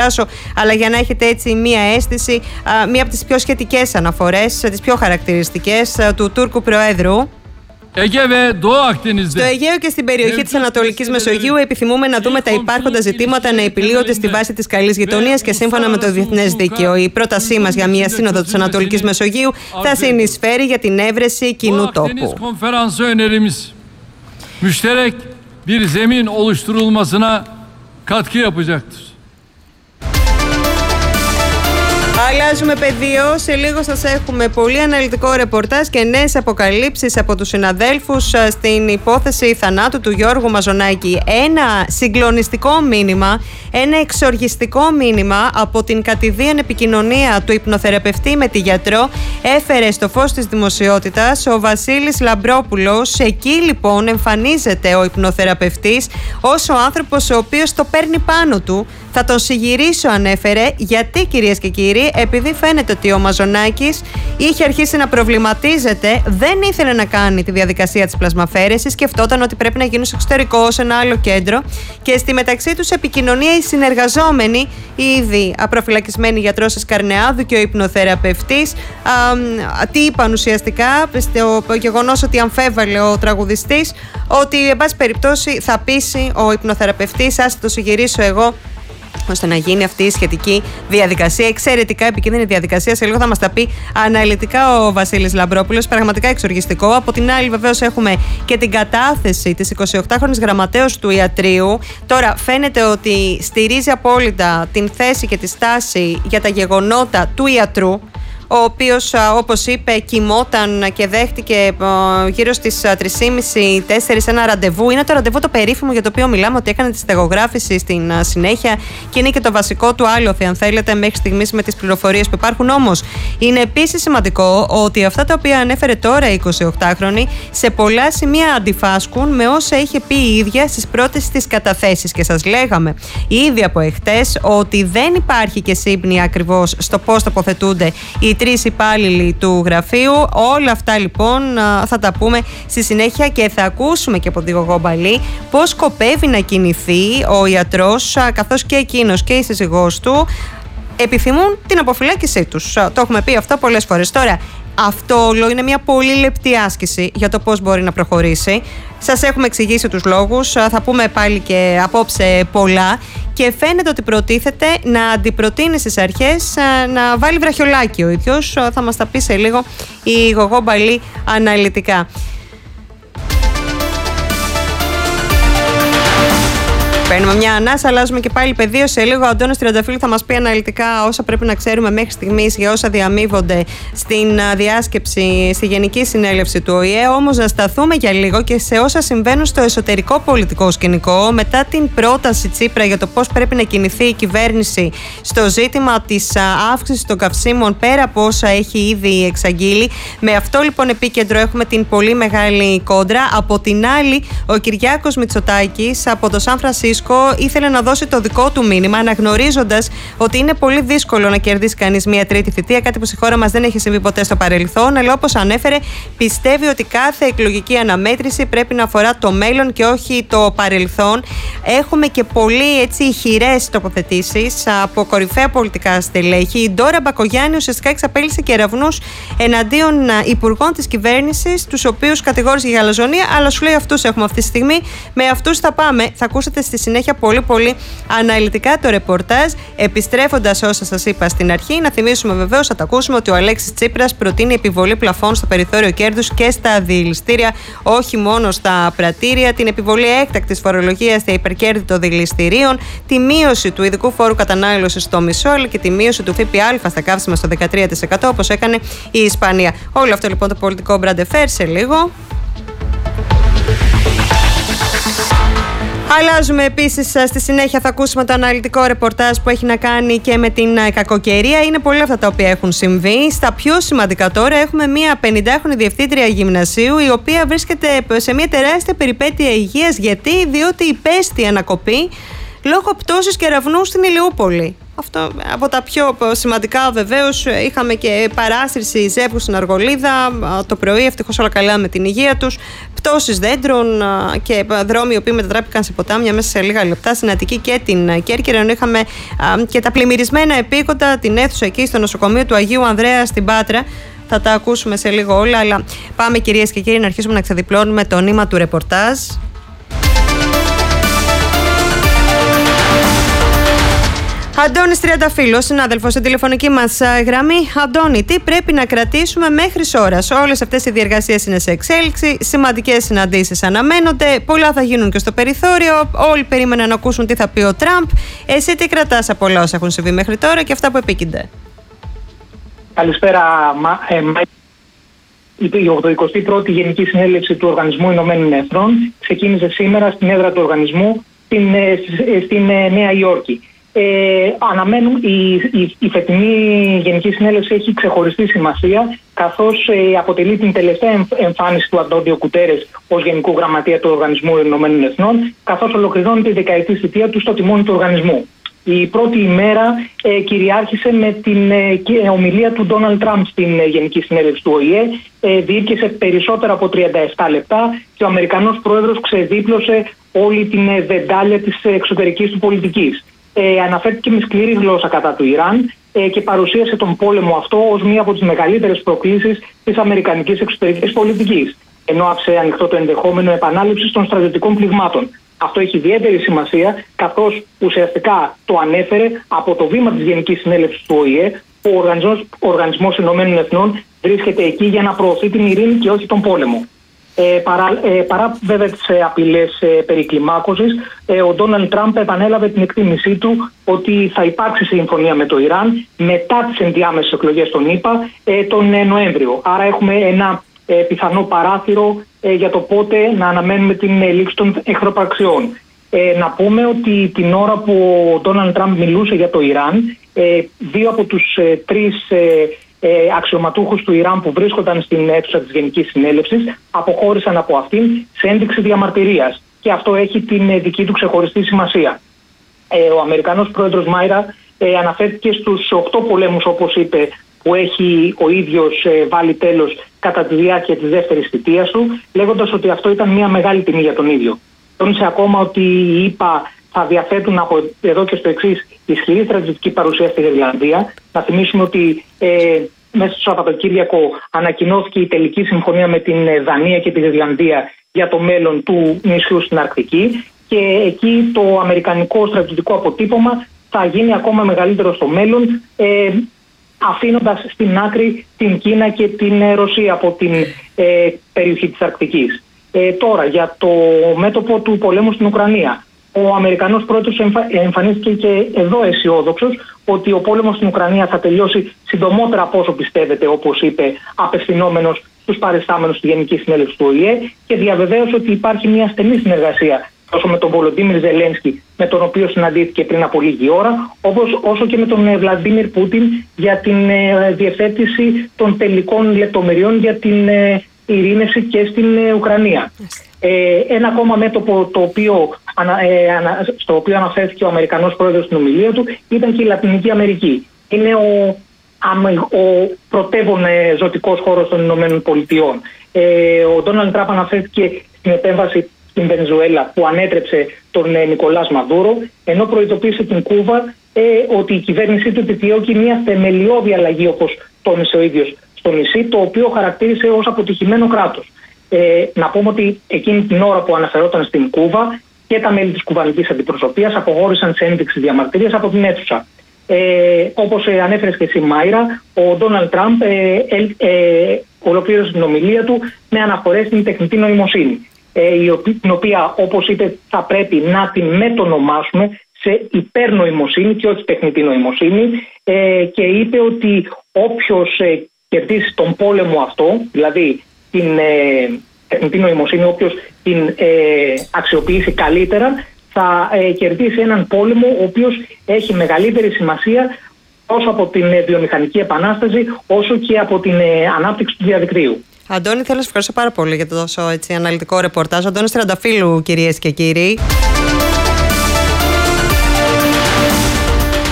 αλλά για να έχετε έτσι μία αίσθηση, μία από τις πιο σχετικές αναφορές, τις πιο χαρακτηριστικές του Τούρκου Προέδρου. Στο Αιγαίο και στην περιοχή της Ανατολικής Μεσογείου επιθυμούμε να δούμε τα υπάρχοντα ζητήματα να επιλύονται στη βάση της καλής γειτονίας και σύμφωνα με το διεθνές δίκαιο. Η πρότασή μας για μια σύνοδο της Ανατολικής Μεσογείου θα συνεισφέρει για την έβρεση κοινού τόπου. Müşterek bir zemin oluşturulmasına katkı yapacaktır. Αλλάζουμε πεδίο. Σε λίγο σας έχουμε πολύ αναλυτικό ρεπορτάζ και νέες αποκαλύψεις από τους συναδέλφους στην υπόθεση θανάτου του Γιώργου Μαζονάκη. Ένα συγκλονιστικό μήνυμα, ένα εξοργιστικό μήνυμα από την κατηδίαν επικοινωνία του υπνοθεραπευτή με τη γιατρό έφερε στο φως της δημοσιότητας ο Βασίλης Λαμπρόπουλος. Εκεί λοιπόν εμφανίζεται ο υπνοθεραπευτής ως ο άνθρωπος ο οποίος το παίρνει πάνω του. Θα τον συγυρίσω, ανέφερε, γιατί, κυρίες και κύριοι, επειδή φαίνεται ότι ο Μαζονάκης είχε αρχίσει να προβληματίζεται, δεν ήθελε να κάνει τη διαδικασία της πλασμαφέρεσης, σκεφτόταν ότι πρέπει να γίνει στο εξωτερικό, σε ένα άλλο κέντρο, και στη μεταξύ τους επικοινωνία οι συνεργαζόμενοι, ήδη απροφυλακισμένοι γιατρός Σκαρνεάδου και ο υπνοθεραπευτής, τι είπαν ουσιαστικά, στο γεγονός ότι αμφέβαλε ο τραγουδιστής, ότι εν πάση περιπτώσει θα πείσει ο υπνοθεραπευτής, ας το συγυρίσω εγώ, ώστε να γίνει αυτή η σχετική διαδικασία. Εξαιρετικά επικίνδυνη διαδικασία. Σε λίγο θα μας τα πει αναλυτικά ο Βασίλης Λαμπρόπουλος. Πραγματικά εξοργιστικό. Από την άλλη, βεβαίως, έχουμε και την κατάθεση της 28χρονης γραμματέως του ιατρείου. Τώρα, φαίνεται ότι στηρίζει απόλυτα την θέση και τη στάση για τα γεγονότα του ιατρού, ο οποίος, όπως είπε, κοιμόταν και δέχτηκε γύρω στις 3:30-4 ένα ραντεβού. Είναι το ραντεβού το περίφημο για το οποίο μιλάμε, ότι έκανε τη στεγογράφηση στην συνέχεια, και είναι και το βασικό του άλοθη, αν θέλετε, μέχρι στιγμής με τις πληροφορίες που υπάρχουν. Όμως, είναι επίσης σημαντικό ότι αυτά τα οποία ανέφερε τώρα η 28χρονη σε πολλά σημεία αντιφάσκουν με όσα είχε πει η ίδια στις πρώτες της καταθέσεις. Και σας λέγαμε ήδη από εχθές ότι δεν υπάρχει και σύμπνοια ακριβώς στο πώς τοποθετούνται οι 3 υπάλληλοι του γραφείου. Όλα αυτά λοιπόν θα τα πούμε στη συνέχεια και θα ακούσουμε και από τη Γογό Μπαλή πώς σκοπεύει να κινηθεί ο ιατρός, καθώς και εκείνος και η σύζυγός του επιθυμούν την αποφυλάκησή τους. Το έχουμε πει αυτό πολλές φορές. Τώρα, αυτό όλο είναι μια πολύ λεπτή άσκηση για το πώς μπορεί να προχωρήσει. Σας έχουμε εξηγήσει τους λόγους, θα πούμε πάλι και απόψε πολλά, και φαίνεται ότι προτίθεται να αντιπροτείνει στις αρχές να βάλει βραχιολάκι ο ίδιος. Θα μας τα πει σε λίγο η Γογό Μπαλή αναλυτικά. Παίρνουμε μια ανάσα, αλλάζουμε και πάλι πεδίο. Σε λίγο ο Αντώνης Τριανταφύλλου θα μας πει αναλυτικά όσα πρέπει να ξέρουμε μέχρι στιγμής για όσα διαμείβονται στην διάσκεψη, στη Γενική Συνέλευση του ΟΗΕ. Όμως να σταθούμε για λίγο και σε όσα συμβαίνουν στο εσωτερικό πολιτικό σκηνικό μετά την πρόταση Τσίπρα για το πώς πρέπει να κινηθεί η κυβέρνηση στο ζήτημα της αύξησης των καυσίμων, πέρα από όσα έχει ήδη εξαγγείλει. Με αυτό λοιπόν επίκεντρο έχουμε την πολύ μεγάλη κόντρα. Από την άλλη, ο Κυριάκος Μητσοτάκης από το Σαν Φρανσίσκο ήθελε να δώσει το δικό του μήνυμα, αναγνωρίζοντας ότι είναι πολύ δύσκολο να κερδίσει κανείς μια τρίτη θητεία, κάτι που στη χώρα μας δεν έχει συμβεί ποτέ στο παρελθόν. Αλλά όπως ανέφερε, πιστεύει ότι κάθε εκλογική αναμέτρηση πρέπει να αφορά το μέλλον και όχι το παρελθόν. Έχουμε και πολύ ηχηρές τοποθετήσεις από κορυφαία πολιτικά στελέχη. Η Ντόρα Μπακογιάννη ουσιαστικά εξαπέλυσε κεραυνούς εναντίον υπουργών της κυβέρνησης, τους οποίους κατηγόρησε για γαλαζονία, αλλά σου λέει αυτούς έχουμε αυτή τη στιγμή, με αυτούς θα πάμε. Θα ακούσετε στη συνέχεια πολύ αναλυτικά το ρεπορτάζ. Επιστρέφοντας όσα σας είπα στην αρχή, να θυμίσουμε βεβαίως, θα το ακούσουμε, ότι ο Αλέξης Τσίπρας προτείνει επιβολή πλαφών στο περιθώριο κέρδους και στα διελιστήρια, όχι μόνο στα πρατήρια, την επιβολή έκτακτης φορολογίας στα υπερκέρδη των διελιστηρίων, τη μείωση του ειδικού φόρου κατανάλωσης στο μισό, αλλά και τη μείωση του ΦΠΑ στα καύσιμα στο 13%, όπως έκανε η Ισπανία. Όλο αυτό λοιπόν το πολιτικό μπραντεφέρ σε λίγο. Αλλάζουμε επίσης, στη συνέχεια θα ακούσουμε το αναλυτικό ρεπορτάζ που έχει να κάνει και με την κακοκαιρία. Είναι πολλά αυτά τα οποία έχουν συμβεί. Στα πιο σημαντικά τώρα έχουμε μια 50χρονη διευθύντρια γυμνασίου, η οποία βρίσκεται σε μια τεράστια περιπέτεια υγείας. Διότι υπέστη ανακοπή λόγω πτώσης κεραυνού στην Ηλιούπολη. Αυτό από τα πιο σημαντικά βεβαίως. Είχαμε και παράσυρση ζεύγου στην Αργολίδα το πρωί, ευτυχώς όλα καλά με την υγεία τους. Πτώσεις δέντρων και δρόμοι οι οποίοι μετατράπηκαν σε ποτάμια μέσα σε λίγα λεπτά στην Αττική και την Κέρκυρα. Ενώ είχαμε και τα πλημμυρισμένα επίκοντα, την αίθουσα εκεί στο νοσοκομείο του Αγίου Ανδρέα στην Πάτρα. Θα τα ακούσουμε σε λίγο όλα, αλλά πάμε κυρίες και κύριοι να αρχίσουμε να ξεδιπλώνουμε το νήμα του ρεπορτάζ. Αντώνης Τριανταφύλλος, συνάδελφος στην τηλεφωνική μας γραμμή. Αντώνη, τι πρέπει να κρατήσουμε μέχρι ώρας? Όλες αυτές οι διεργασίες είναι σε εξέλιξη, σημαντικές συναντήσεις αναμένονται, πολλά θα γίνουν και στο περιθώριο. Όλοι περίμεναν να ακούσουν τι θα πει ο Τραμπ. Εσύ τι κρατάς από όλα όσα έχουν συμβεί μέχρι τώρα και αυτά που επίκυνται? Καλησπέρα, η 81η Γενική Συνέλευση του Οργανισμού Ηνωμένων Εθνών ξεκίνησε σήμερα στην έδρα του οργανισμού στην Νέα Υόρκη. Αναμένουν η φετινή Γενική Συνέλευση έχει ξεχωριστή σημασία, καθώς αποτελεί την τελευταία εμφάνιση του Αντώνιο Κουτέρες ως Γενικού Γραμματεία του Οργανισμού Ηνωμένων Εθνών, καθώς ολοκληρώνει τη δεκαετή θητεία του στο τιμόνι του οργανισμού. Η πρώτη ημέρα κυριάρχησε με την ομιλία του Ντόναλντ Τραμπ στην Γενική Συνέλευση του ΟΗΕ. Διήρκεσε περισσότερα από 37 λεπτά και ο Αμερικανός πρόεδρος ξεδίπλωσε όλη την βεντάλια της εξωτερικής του πολιτικής. Αναφέρθηκε με σκληρή γλώσσα κατά του Ιράν και παρουσίασε τον πόλεμο αυτό ως μία από τις μεγαλύτερες προκλήσεις της αμερικανικής εξωτερικής πολιτικής, ενώ άφησε ανοιχτό το ενδεχόμενο επανάληψης των στρατιωτικών πληγμάτων. Αυτό έχει ιδιαίτερη σημασία, καθώς ουσιαστικά το ανέφερε από το βήμα της Γενικής Συνέλευσης του ΟΗΕ, που ο Οργανισμός Ηνωμένων Εθνών βρίσκεται εκεί για να προωθεί την ειρήνη και όχι τον πόλεμο. Παρά βέβαια τις απειλές περί κλιμάκωσης, ο Ντόναλντ Τραμπ επανέλαβε την εκτίμησή του ότι θα υπάρξει συμφωνία με το Ιράν μετά τις ενδιάμεσες εκλογές των ΗΠΑ τον Νοέμβριο. Άρα έχουμε ένα πιθανό παράθυρο για το πότε να αναμένουμε την λήξη των εχθροπραξιών. Να πούμε ότι την ώρα που ο Ντόναλντ Τραμπ μιλούσε για το Ιράν, δύο από τους τρεις αξιωματούχους του Ιράν που βρίσκονταν στην αίθουσα της Γενικής Συνέλευσης αποχώρησαν από αυτήν σε ένδειξη διαμαρτυρίας, και αυτό έχει την δική του ξεχωριστή σημασία. Ο Αμερικανός πρόεδρος Μάιρα αναφέρθηκε στους 8 πολέμους, όπως είπε, που έχει ο ίδιος βάλει τέλος κατά τη διάρκεια της δεύτερης θητείας του, λέγοντας ότι αυτό ήταν μια μεγάλη τιμή για τον ίδιο. Τόνισε ακόμα ότι οι ΗΠΑ θα διαθέτουν από εδώ και στο εξής ισχυρή στρατιωτική παρουσία στη Γροιλανδία. Να θυμίσουμε ότι μέσα στο Σαββατοκύριακο ανακοινώθηκε η τελική συμφωνία με την Δανία και τη Γροιλανδία για το μέλλον του νησιού στην Αρκτική, και εκεί το αμερικανικό στρατιωτικό αποτύπωμα θα γίνει ακόμα μεγαλύτερο στο μέλλον, αφήνοντας στην άκρη την Κίνα και την Ρωσία από την περιοχή της Αρκτικής. Τώρα, για το μέτωπο του πολέμου στην Ουκρανία. Ο Αμερικανός πρόεδρος εμφανίστηκε και εδώ αισιόδοξος ότι ο πόλεμος στην Ουκρανία θα τελειώσει συντομότερα από όσο πιστεύετε, όπως είπε, απευθυνόμενος στους παριστάμενους στη Γενική Συνέλευση του ΟΗΕ, και διαβεβαίωσε ότι υπάρχει μια στενή συνεργασία τόσο με τον Βολοντίμιρ Ζελένσκι, με τον οποίο συναντήθηκε πριν από λίγη ώρα, όσο και με τον Βλαντίμιρ Πούτιν για την διευθέτηση των τελικών λεπτομεριών για την ειρήνευση και στην Ουκρανία. Ένα ακόμα μέτωπο στο οποίο αναφέρθηκε ο Αμερικανός πρόεδρος στην ομιλία του ήταν και η Λατινική Αμερική. Είναι ο πρωτεύων ζωτικός χώρος των Ηνωμένων Πολιτειών. Ο Ντόναλντ Τραμπ αναφέρθηκε στην επέμβαση στην Βενεζουέλα που ανέτρεψε τον Νικολάς Μαδούρο, ενώ προειδοποίησε την Κούβα ότι η κυβέρνησή του επιδιώκει μια θεμελιώδη αλλαγή, όπως τόνισε ο ίδιος, στο νησί, το οποίο χαρακτήρισε ως αποτυχημένο κράτος. Να πούμε ότι εκείνη την ώρα που αναφερόταν στην Κούβα και τα μέλη της κουβανικής αντιπροσωπείας αποχώρησαν σε ένδειξη διαμαρτυρίας από την αίθουσα. Όπως ανέφερες και εσύ, Μάιρα, ο Ντόναλντ Τραμπ ολοκλήρωσε την ομιλία του με αναφορές στην τεχνητή νοημοσύνη, την οποία, όπως είπε, θα πρέπει να την μετονομάσουμε σε υπερνοημοσύνη και όχι τεχνητή νοημοσύνη, και είπε ότι όποιος κερδίσει τον πόλεμο αυτό, δηλαδή την τεχνητή νοημοσύνη, όποιος την αξιοποιήσει καλύτερα, θα κερδίσει έναν πόλεμο ο οποίος έχει μεγαλύτερη σημασία τόσο από την βιομηχανική επανάσταση όσο και από την ανάπτυξη του διαδικτύου. Αντώνη, θέλω να σας ευχαριστώ πάρα πολύ για το τόσο αναλυτικό ρεπορτάζ. Αντώνης Τριανταφύλλου, κυρίες και κύριοι.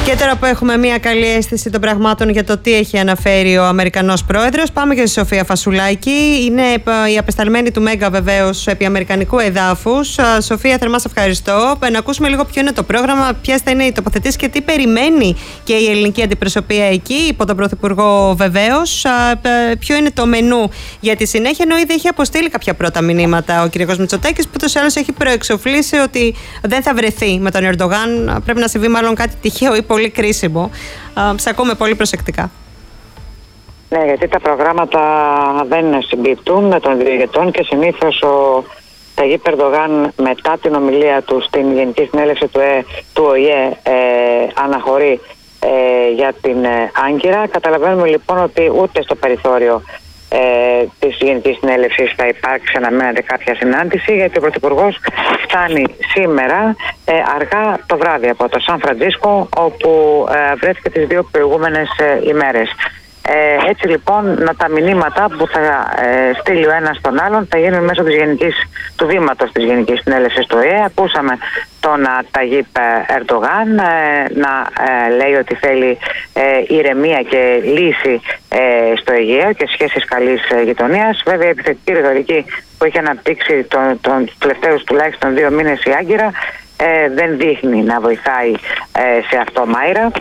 Και τώρα που έχουμε μια καλή αίσθηση των πραγμάτων για το τι έχει αναφέρει ο Αμερικανός πρόεδρος, πάμε για τη Σοφία Φασουλάκη. Είναι η απεσταλμένη του Μέγκα βεβαίως επί αμερικανικού εδάφους. Σοφία, θερμά σε ευχαριστώ. Να ακούσουμε λίγο ποιο είναι το πρόγραμμα, ποιες θα είναι οι τοποθετήσεις και τι περιμένει και η ελληνική αντιπροσωπεία εκεί, υπό τον Πρωθυπουργό βεβαίως. Ποιο είναι το μενού για τη συνέχεια, ενώ ήδη έχει αποστείλει κάποια πρώτα μηνύματα ο κ. Μητσοτάκης, που ούτως ή άλλως έχει προεξοφλήσει ότι δεν θα βρεθεί με τον Ερντογάν. Πρέπει να συμβεί μάλλον κάτι τυχαίο ή πολύ κρίσιμο. Σε ακούμε πολύ προσεκτικά. Ναι, γιατί τα προγράμματα δεν συμπίπτουν με των δύο ηγετών και συνήθως ο Ταγίπ Ερντογάν μετά την ομιλία του στην Γενική Συνέλευση του ΟΗΕ αναχωρεί για την Άγκυρα. Καταλαβαίνουμε λοιπόν ότι ούτε στο περιθώριο της Γενικής Συνέλευσης θα υπάρξει αναμένεται κάποια συνάντηση, γιατί ο Πρωθυπουργός φτάνει σήμερα αργά το βράδυ από το Σαν Φραντζίσκο, όπου βρέθηκε τις δύο προηγούμενες ημέρες. Έτσι λοιπόν τα μηνύματα που θα στείλει ο ένας στον άλλον θα γίνουν μέσω του βήματος της Γενικής Συνέλευσης του ΟΗΕ. Ακούσαμε τον Ταγίπ Ερντογάν να λέει ότι θέλει ηρεμία και λύση στο Αιγαίο και σχέσεις καλής γειτονίας. Βέβαια η επιθετική ρητορική που έχει αναπτύξει τους τελευταίους τουλάχιστον 2 μήνες η Άγκυρα δεν δείχνει να βοηθάει σε αυτό Μάιρα.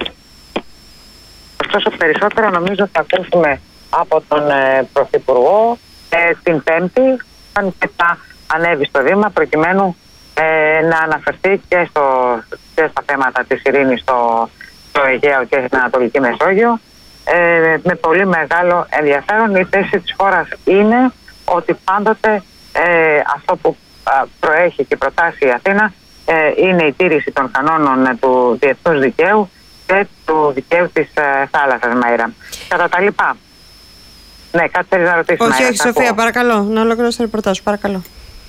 Ωστόσο περισσότερα νομίζω θα ακούσουμε από τον Πρωθυπουργό την Πέμπτη, αν και θα ανέβει στο βήμα προκειμένου να αναφερθεί και στα θέματα της ειρήνης στο Αιγαίο και στην Ανατολική Μεσόγειο. Με πολύ μεγάλο ενδιαφέρον. Η θέση της χώρας είναι ότι πάντοτε αυτό που προέχει και προτάσει η Αθήνα είναι η τήρηση των κανόνων του διεθνούς δικαίου και του δικαίου της θάλασσας, Μαΐρα. Κατά τα λοιπά. Ναι, κάτι θέλεις να ρωτήσεις, Μαΐρα? Όχι, Σοφία, παρακαλώ. Να ολοκληρώσω το ρεπορτάζ σου, παρακαλώ.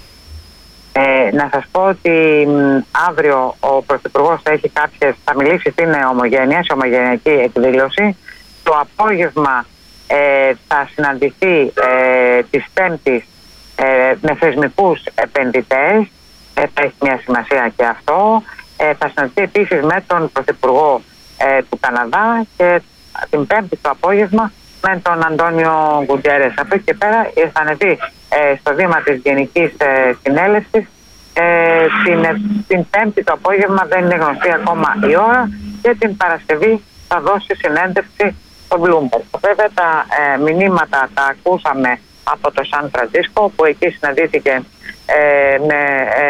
Να σας πω ότι αύριο ο Πρωθυπουργός θα μιλήσει στην Ομογένεια, σε ομογενειακή εκδήλωση. Το απόγευμα θα συναντηθεί της Πέμπτης με θεσμικούς επενδυτές. Θα έχει μια σημασία και αυτό. Θα συναντηθεί επίσης με τον Πρωθυπουργό του Καναδά και την Πέμπτη το απόγευμα με τον Αντώνιο Γκουτιέρες. Από εκεί και πέρα θα ανεβεί στο βήμα της Γενικής Συνέλευσης. Την Πέμπτη το απόγευμα, δεν είναι γνωστή ακόμα η ώρα, και την Παρασκευή θα δώσει συνέντευξη στο Bloomberg. Βέβαια τα μηνύματα τα ακούσαμε από το Σαν Φραντζίσκο, που εκεί συναντήθηκε με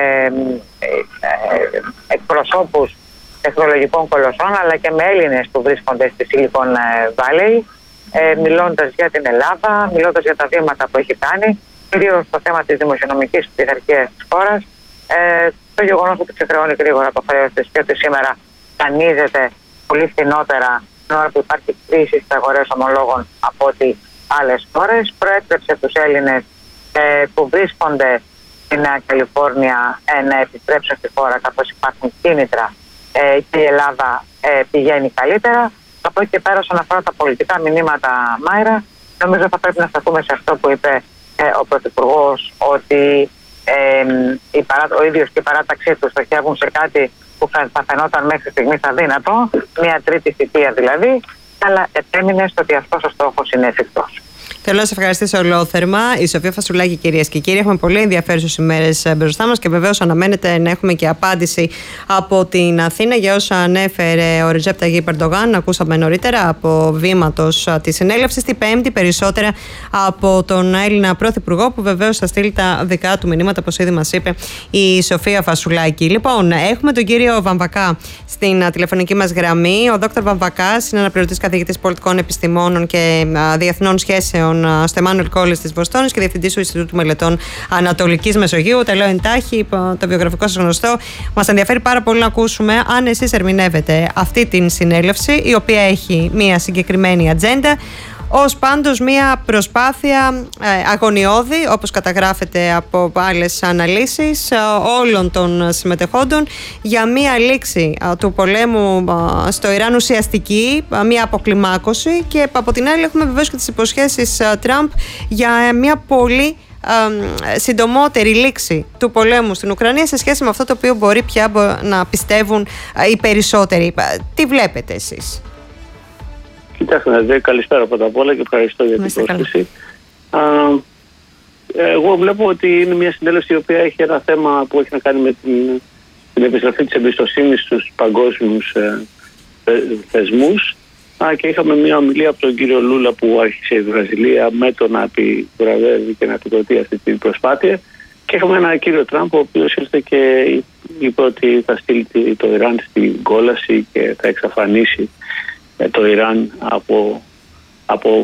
εκπροσώπους τεχνολογικών κολοσσών, αλλά και με Έλληνες που βρίσκονται στη Silicon Valley, μιλώντας για την Ελλάδα, μιλώντας για τα βήματα που έχει κάνει, κυρίως στο θέμα της δημοσιονομικής πειθαρχίας της χώρας, το γεγονός ότι ξεχρεώνει γρήγορα το χρέος της και ότι σήμερα δανείζεται πολύ φθηνότερα, την ώρα που υπάρχει κρίση στις αγορές ομολόγων από ότι άλλες χώρες. Προέτρεψε τους Έλληνες που βρίσκονται στη Νέα Καλιφόρνια να επιστρέψουν στη χώρα, καθώς υπάρχουν κίνητρα και η Ελλάδα πηγαίνει καλύτερα. Από εκεί και πέρα, όσον αφορά τα πολιτικά μηνύματα, Μάιρα, νομίζω θα πρέπει να σταθούμε σε αυτό που είπε ο Πρωθυπουργός, ότι ο ίδιος και η παράταξή του στοχεύουν σε κάτι που θα φαινόταν μέχρι στιγμής αδύνατο, μια τρίτη θητεία δηλαδή, αλλά επέμεινε στο ότι αυτός ο στόχος είναι εφικτός. Θέλω να σας ευχαριστήσω ολόθερμα. Η Σοφία Φασουλάκη, κυρίες και κύριοι. Έχουμε πολύ ενδιαφέρουσες ημέρες μπροστά μας και βεβαίως αναμένεται να έχουμε και απάντηση από την Αθήνα για όσα ανέφερε ο Ρετζέπ Ταγίπ Ερντογάν. Ακούσαμε νωρίτερα από βήματος της συνέλευσης. Την Πέμπτη, περισσότερα από τον Έλληνα Πρωθυπουργό, που βεβαίως θα στείλει τα δικά του μηνύματα, όπως ήδη μας είπε η Σοφία Φασουλάκη. Λοιπόν, έχουμε τον κύριο Βαμβακά στην τηλεφωνική μας γραμμή. Ο Δόκτωρ Βαμβακάς είναι αναπληρωτής καθηγητής πολιτικών επιστημόνων και διεθνών σχέσεων στο Εμμάνουελ Κόλετζ της Βοστόνης και διευθυντής του Ινστιτούτου Μελετών Ανατολικής Μεσογείου. Τα λέω εντάχει, το βιογραφικό σας γνωστό. Μας ενδιαφέρει πάρα πολύ να ακούσουμε αν εσείς ερμηνεύετε αυτή την συνέλευση, η οποία έχει μία συγκεκριμένη ατζέντα, ως πάντως μία προσπάθεια αγωνιώδη, όπως καταγράφεται από άλλες αναλύσεις όλων των συμμετεχόντων, για μία λήξη του πολέμου στο Ιράν ουσιαστική, μία αποκλιμάκωση, και από την άλλη έχουμε βεβαίως και τις υποσχέσεις Τραμπ για μία πολύ συντομότερη λήξη του πολέμου στην Ουκρανία σε σχέση με αυτό το οποίο μπορεί πια να πιστεύουν οι περισσότεροι. Τι βλέπετε εσείς? Κοιτάξτε, καλησπέρα πρώτα απ' όλα και ευχαριστώ για την πρόσκληση. Εγώ βλέπω ότι είναι μια συνέλευση η οποία έχει ένα θέμα που έχει να κάνει με την επιστροφή της εμπιστοσύνης στους παγκόσμιους θεσμούς, και είχαμε μια ομιλία από τον κύριο Λούλα που άρχισε η Βραζιλία με το να επιβραβεύει και να επικροτεί αυτή την προσπάθεια, και είχαμε έναν κύριο Τραμπ ο οποίος ήρθε και είπε ότι θα στείλει το Ιράν στην κόλαση και θα εξαφανίσει το Ιράν από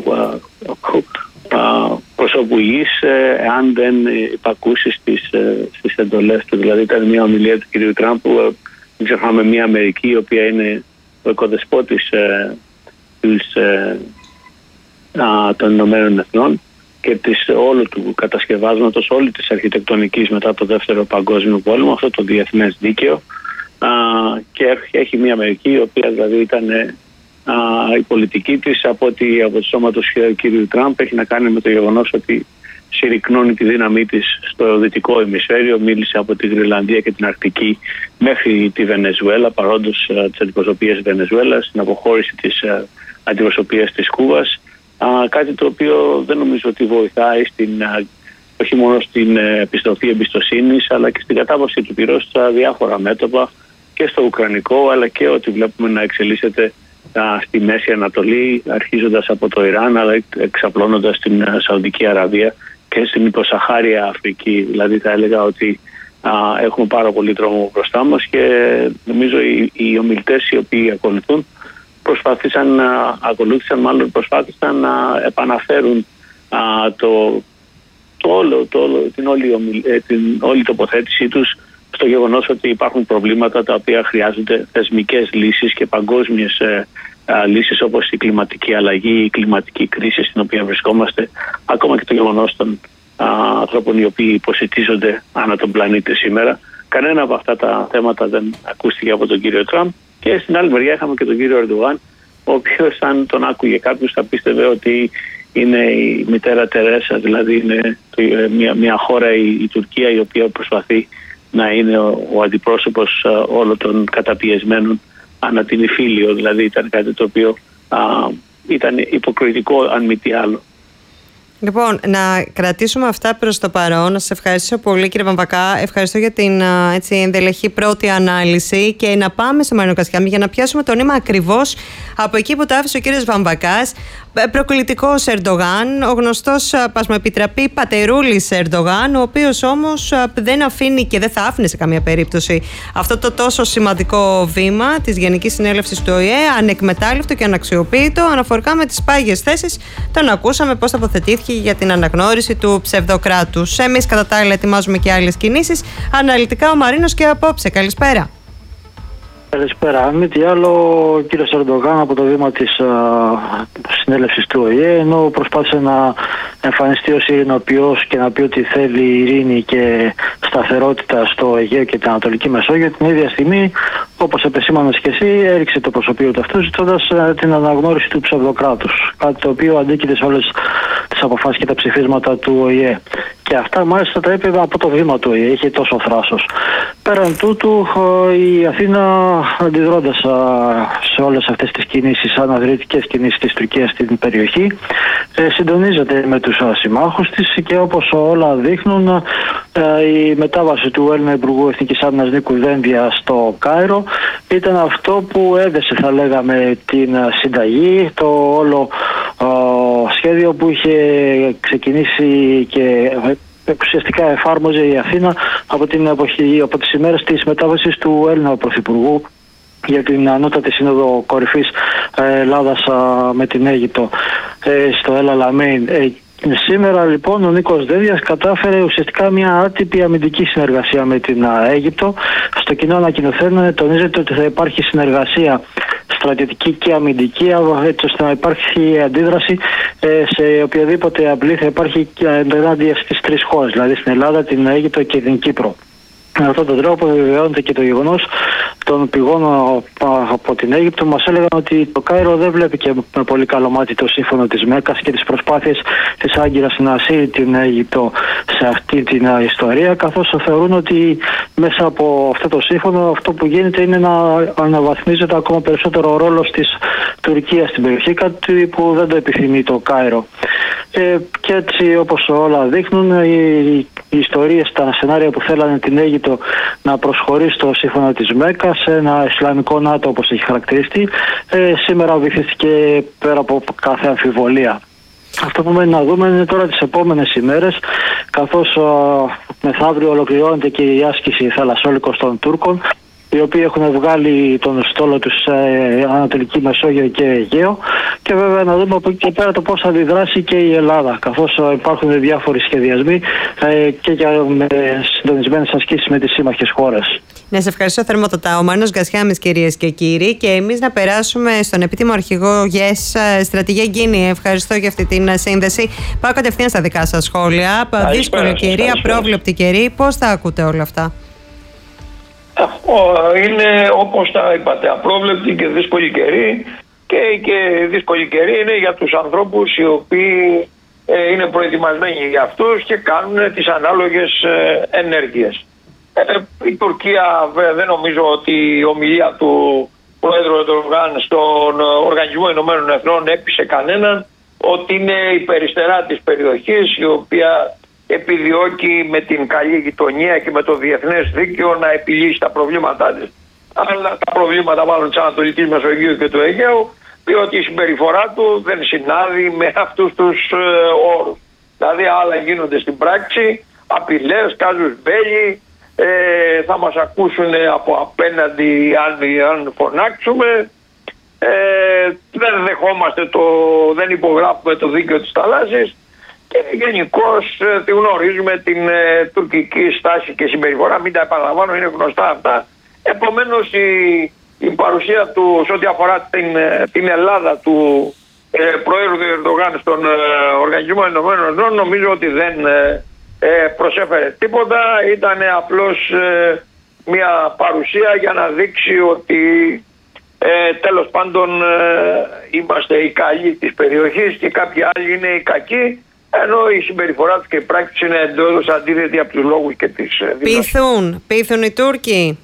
προσώπου γης εάν δεν υπακούσει στις εντολές του. Δηλαδή ήταν μια ομιλία του κυρίου Τραμπ που ξεχνάμε μια Αμερική η οποία είναι ο οικοδεσπότης των Ηνωμένων Εθνών και όλου του κατασκευάσματος, όλη της αρχιτεκτονικής μετά το Δεύτερο Παγκόσμιο Πόλεμο, αυτό το διεθνές δίκαιο, και έχει μια Αμερική η οποία δηλαδή ήταν η πολιτική της από το σώμα του κύριου Τραμπ έχει να κάνει με το γεγονός ότι συρρυκνώνει τη δύναμή της στο δυτικό ημισφαίριο. Μίλησε από τη Γροιλανδία και την Αρκτική μέχρι τη Βενεζουέλα, παρόντος της αντιπροσωπείας Βενεζουέλας, την αποχώρηση της αντιπροσωπείας της Κούβας, κάτι το οποίο δεν νομίζω ότι βοηθάει όχι μόνο στην επιστροφή εμπιστοσύνης αλλά και στην κατάβαση του πυρός στα διάφορα μέτωπα και στο ουκρανικό, αλλά και ότι βλέπουμε να εξελίσσεται στη Μέση Ανατολή, αρχίζοντας από το Ιράν αλλά εξαπλώνοντας στην Σαουδική Αραβία και στην υποσαχάρια Αφρική. Δηλαδή θα έλεγα ότι έχουμε πάρα πολύ δρόμο μπροστά μας και νομίζω οι ομιλητές οι οποίοι προσπάθησαν να επαναφέρουν την όλη τοποθέτησή τους στο γεγονός ότι υπάρχουν προβλήματα τα οποία χρειάζονται θεσμικές λύσεις και παγκόσμιες λύσεις, όπως η κλιματική αλλαγή, η κλιματική κρίση στην οποία βρισκόμαστε, ακόμα και το γεγονός των ανθρώπων οι οποίοι υποσιτίζονται ανά τον πλανήτη σήμερα. Κανένα από αυτά τα θέματα δεν ακούστηκε από τον κύριο Τραμπ, και στην άλλη μεριά είχαμε και τον κύριο Ερντογάν, ο οποίος αν τον άκουγε κάποιος θα πίστευε ότι είναι η μητέρα Τερέσα, δηλαδή είναι μια χώρα, η Τουρκία, η οποία προσπαθεί να είναι ο αντιπρόσωπος όλων των καταπιεσμένων ανά την Ιφίλιο. Δηλαδή ήταν κάτι το οποίο ήταν υποκριτικό αν μη τι άλλο. Λοιπόν, να κρατήσουμε αυτά προς το παρόν. Να σας ευχαριστήσω πολύ, κύριε Βαμβακά. Ευχαριστώ για την ενδελεχή πρώτη ανάλυση, και να πάμε στο Μαρίνο Κασιάμι για να πιάσουμε το νήμα ακριβώς από εκεί που το άφησε ο κύριος Βαμβακάς. Προκλητικός Ερντογάν, ο γνωστός, πας μου επιτραπεί, πατερούλης Ερντογάν, ο οποίος όμως δεν αφήνει και δεν θα άφηνε σε καμία περίπτωση αυτό το τόσο σημαντικό βήμα της Γενικής Συνέλευσης του ΟΗΕ ανεκμετάλλευτο και αναξιοποίητο, αναφορικά με τις πάγιες θέσεις. Τον ακούσαμε πώς τοποθετήθηκε για την αναγνώριση του ψευδοκράτους. Εμείς κατά τα άλλα ετοιμάζουμε και άλλες κινήσεις. Αναλυτικά ο Μαρίνος και απόψε. Καλησπέρα. Καλησπέρα. Αν μη τι άλλο, ο κύριος Ερντογάν από το βήμα της συνέλευσης του ΟΗΕ, ενώ προσπάθησε να εμφανιστεί ως ειρηνοποιός και να πει ότι θέλει ειρήνη και σταθερότητα στο Αιγαίο και την Ανατολική Μεσόγειο, την ίδια στιγμή, όπως επεσήμανες και εσύ, έριξε το προσωπείο του αυτού, ζητώντας την αναγνώριση του ψευδοκράτους. Κάτι το οποίο αντίκειται σε όλες τις αποφάσεις και τα ψηφίσματα του ΟΗΕ. Και αυτά μάλιστα τα είπε από το βήμα του ΟΗΕ, είχε τόσο θράσος. Πέραν τούτου, η Αθήνα, αντιδρώντας σε όλες αυτές τις κινήσεις, αναδρυτικές κινήσεις της Τουρκίας στην περιοχή, συντονίζεται με τους συμμάχους της, και όπως όλα δείχνουν, η μετάβαση του Έλληνα Υπουργού Εθνικής Άμυνας Νίκου Δένδια στο Κάιρο ήταν αυτό που έδεσε, θα λέγαμε, την συνταγή, το όλο σχέδιο που είχε ξεκινήσει και ουσιαστικά εφάρμοζε η Αθήνα από τις ημέρες της μετάβασης του Έλληνα Πρωθυπουργού για την Ανώτατη Σύνοδο Κορυφής Ελλάδας με την Αίγυπτο στο El Alamein. Σήμερα λοιπόν ο Νίκος Δένδιας κατάφερε ουσιαστικά μια άτυπη αμυντική συνεργασία με την Αίγυπτο. Στο κοινό ανακοινωθέν τονίζεται ότι θα υπάρχει συνεργασία στρατιωτική και αμυντική, έτσι ώστε να υπάρχει αντίδραση σε οποιαδήποτε απειλή θα υπάρχει ενάντια στις τρεις χώρες, δηλαδή στην Ελλάδα, την Αίγυπτο και την Κύπρο. Με αυτόν τον τρόπο βεβαιώνεται και το γεγονός των πηγών από την Αίγυπτο μας έλεγαν ότι το Κάιρο δεν βλέπει και με πολύ καλό μάτι το σύμφωνο της Μέκκας και τις προσπάθειες της Άγκυρας να ασύρει την Αίγυπτο σε αυτή την ιστορία, καθώς θεωρούν ότι μέσα από αυτό το σύμφωνο αυτό που γίνεται είναι να αναβαθμίζεται ακόμα περισσότερο ο ρόλος της Τουρκίας στην περιοχή, κάτι που δεν το επιθυμεί το Κάιρο. Και έτσι, όπως όλα δείχνουν, οι ιστορίες, τα σενάρια που θέλανε την Αίγυπτο να προσχωρήσει στο σύμφωνο της Μέκκας, σε ένα Ισλαμικό ΝΑΤΟ όπως έχει χαρακτηριστεί, σήμερα βυθίστηκε πέρα από κάθε αμφιβολία. Αυτό που μένει να δούμε είναι τώρα τις επόμενες ημέρες, καθώς μεθαύριο ολοκληρώνεται και η άσκηση θαλασσόλικος των Τούρκων, οι οποίοι έχουν βγάλει τον στόλο τους σε Ανατολική Μεσόγειο και Αιγαίο, και βέβαια να δούμε από εκεί και πέρα το πώς θα αντιδράσει και η Ελλάδα, καθώς υπάρχουν διάφοροι σχεδιασμοί και με συντονισμένες ασκήσεις με τις σύμμαχες χώρες. Να σε ευχαριστώ θερμότατα, ο Μάνος Γκασιάμης, κυρίες και κύριοι, και εμείς να περάσουμε στον επίτιμο αρχηγό Yes, στρατηγέ Γκίνη. Ευχαριστώ για αυτή την σύνδεση. Πάω κατευθείαν στα δικά σας σχόλια. Δύσκολη καιρή, απρόβλεπτη καιρή. Πώς θα ακούτε όλα αυτά? Είναι όπως τα είπατε, απρόβλεπτη και δύσκολη καιρή, και δύσκολη καιρή είναι για τους ανθρώπους οι οποίοι είναι προετοιμασμένοι για αυτούς και κάνουν τις ανάλογες ενέργειες. Η Τουρκία, δεν νομίζω ότι η ομιλία του Πρόεδρου Ερντογάν στον Οργανισμό Ηνωμένων Εθνών έπεισε κανέναν ότι είναι η περιστερά της περιοχής, η οποία επιδιώκει με την καλή γειτονία και με το διεθνές δίκαιο να επιλύσει τα προβλήματά της. Αλλά τα προβλήματα μάλλον της Ανατολικής Μεσογείου και του Αιγαίου, διότι η συμπεριφορά του δεν συνάδει με αυτούς τους όρους. Δηλαδή άλλα γίνονται στην πράξη, απειλές, κάζους μπέλι, θα μας ακούσουν από απέναντι αν φωνάξουμε, δεν δεχόμαστε δεν υπογράφουμε το δίκαιο της θαλάσσης, και γενικώς τη γνωρίζουμε την τουρκική στάση και συμπεριφορά, μην τα επαναλαμβάνω, είναι γνωστά αυτά. Επομένως η παρουσία του σε ό,τι αφορά την Ελλάδα του Προέδρου Ερντογάν στον Οργανισμό Ηνωμένων Εθνών, νομίζω ότι δεν προσέφερε τίποτα. Ήταν απλώς μια παρουσία για να δείξει ότι τέλος πάντων είμαστε οι καλοί της περιοχής και κάποιοι άλλοι είναι οι κακοί, ενώ η συμπεριφορά τους και η πράξη είναι εντελώς αντίθετη από τους λόγους και τις δηλώσεις. Πείθουν οι Τούρκοι?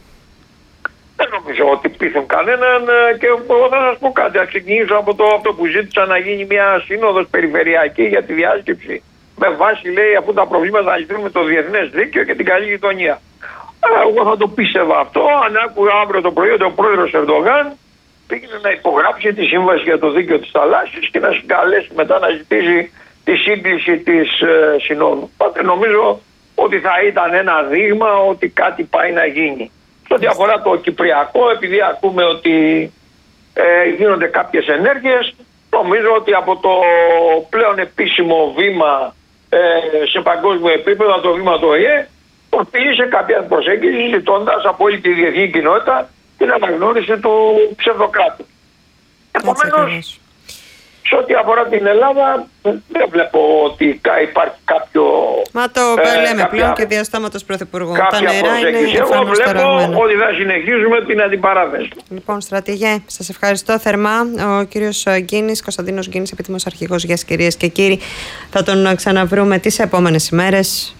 Δεν νομίζω ότι πείθουν κανέναν, και εγώ θα σας πω κάτι. Θα ξεκινήσω από αυτό που ζήτησα, να γίνει μια σύνοδος περιφερειακή για τη διάσκεψη με βάση, λέει, αφού τα προβλήματα θα λυθούν με το διεθνές δίκαιο και την καλή γειτονία. Εγώ θα το πίστευα αυτό αν άκουγα αύριο το πρωί ότι ο πρόεδρος Ερντογάν πήγαινε να υπογράψει τη σύμβαση για το δίκαιο της θαλάσσης και να συγκαλέσει μετά να ζητήσει τη σύγκληση της συνόδου. Οπότε νομίζω ότι θα ήταν ένα δείγμα ότι κάτι πάει να γίνει. Σε ό,τι αφορά το Κυπριακό, επειδή ακούμε ότι γίνονται κάποιες ενέργειες, νομίζω ότι από το πλέον επίσημο βήμα σε παγκόσμιο επίπεδο, το βήμα του ΟΗΕ, οφείλει σε κάποια προσέγγιση, ζητώντας από όλη τη διεθνή κοινότητα την αναγνώριση του ψευδοκράτου. Επομένως, σε ό,τι αφορά την Ελλάδα, δεν βλέπω ότι υπάρχει κάποιο. Μα το λέμε πλέον και διαστόματος Πρωθυπουργού. Τα νερά είναι εγώ βλέπω ότι θα συνεχίζουμε την αντιπαράθεση. Λοιπόν, στρατηγέ, σας ευχαριστώ θερμά. Ο κύριος Γκίνης, Κωνσταντίνος Γκίνης, επίτιμος αρχηγός. Γεια σας, κυρίες και κύριοι. Θα τον ξαναβρούμε τις επόμενες ημέρες.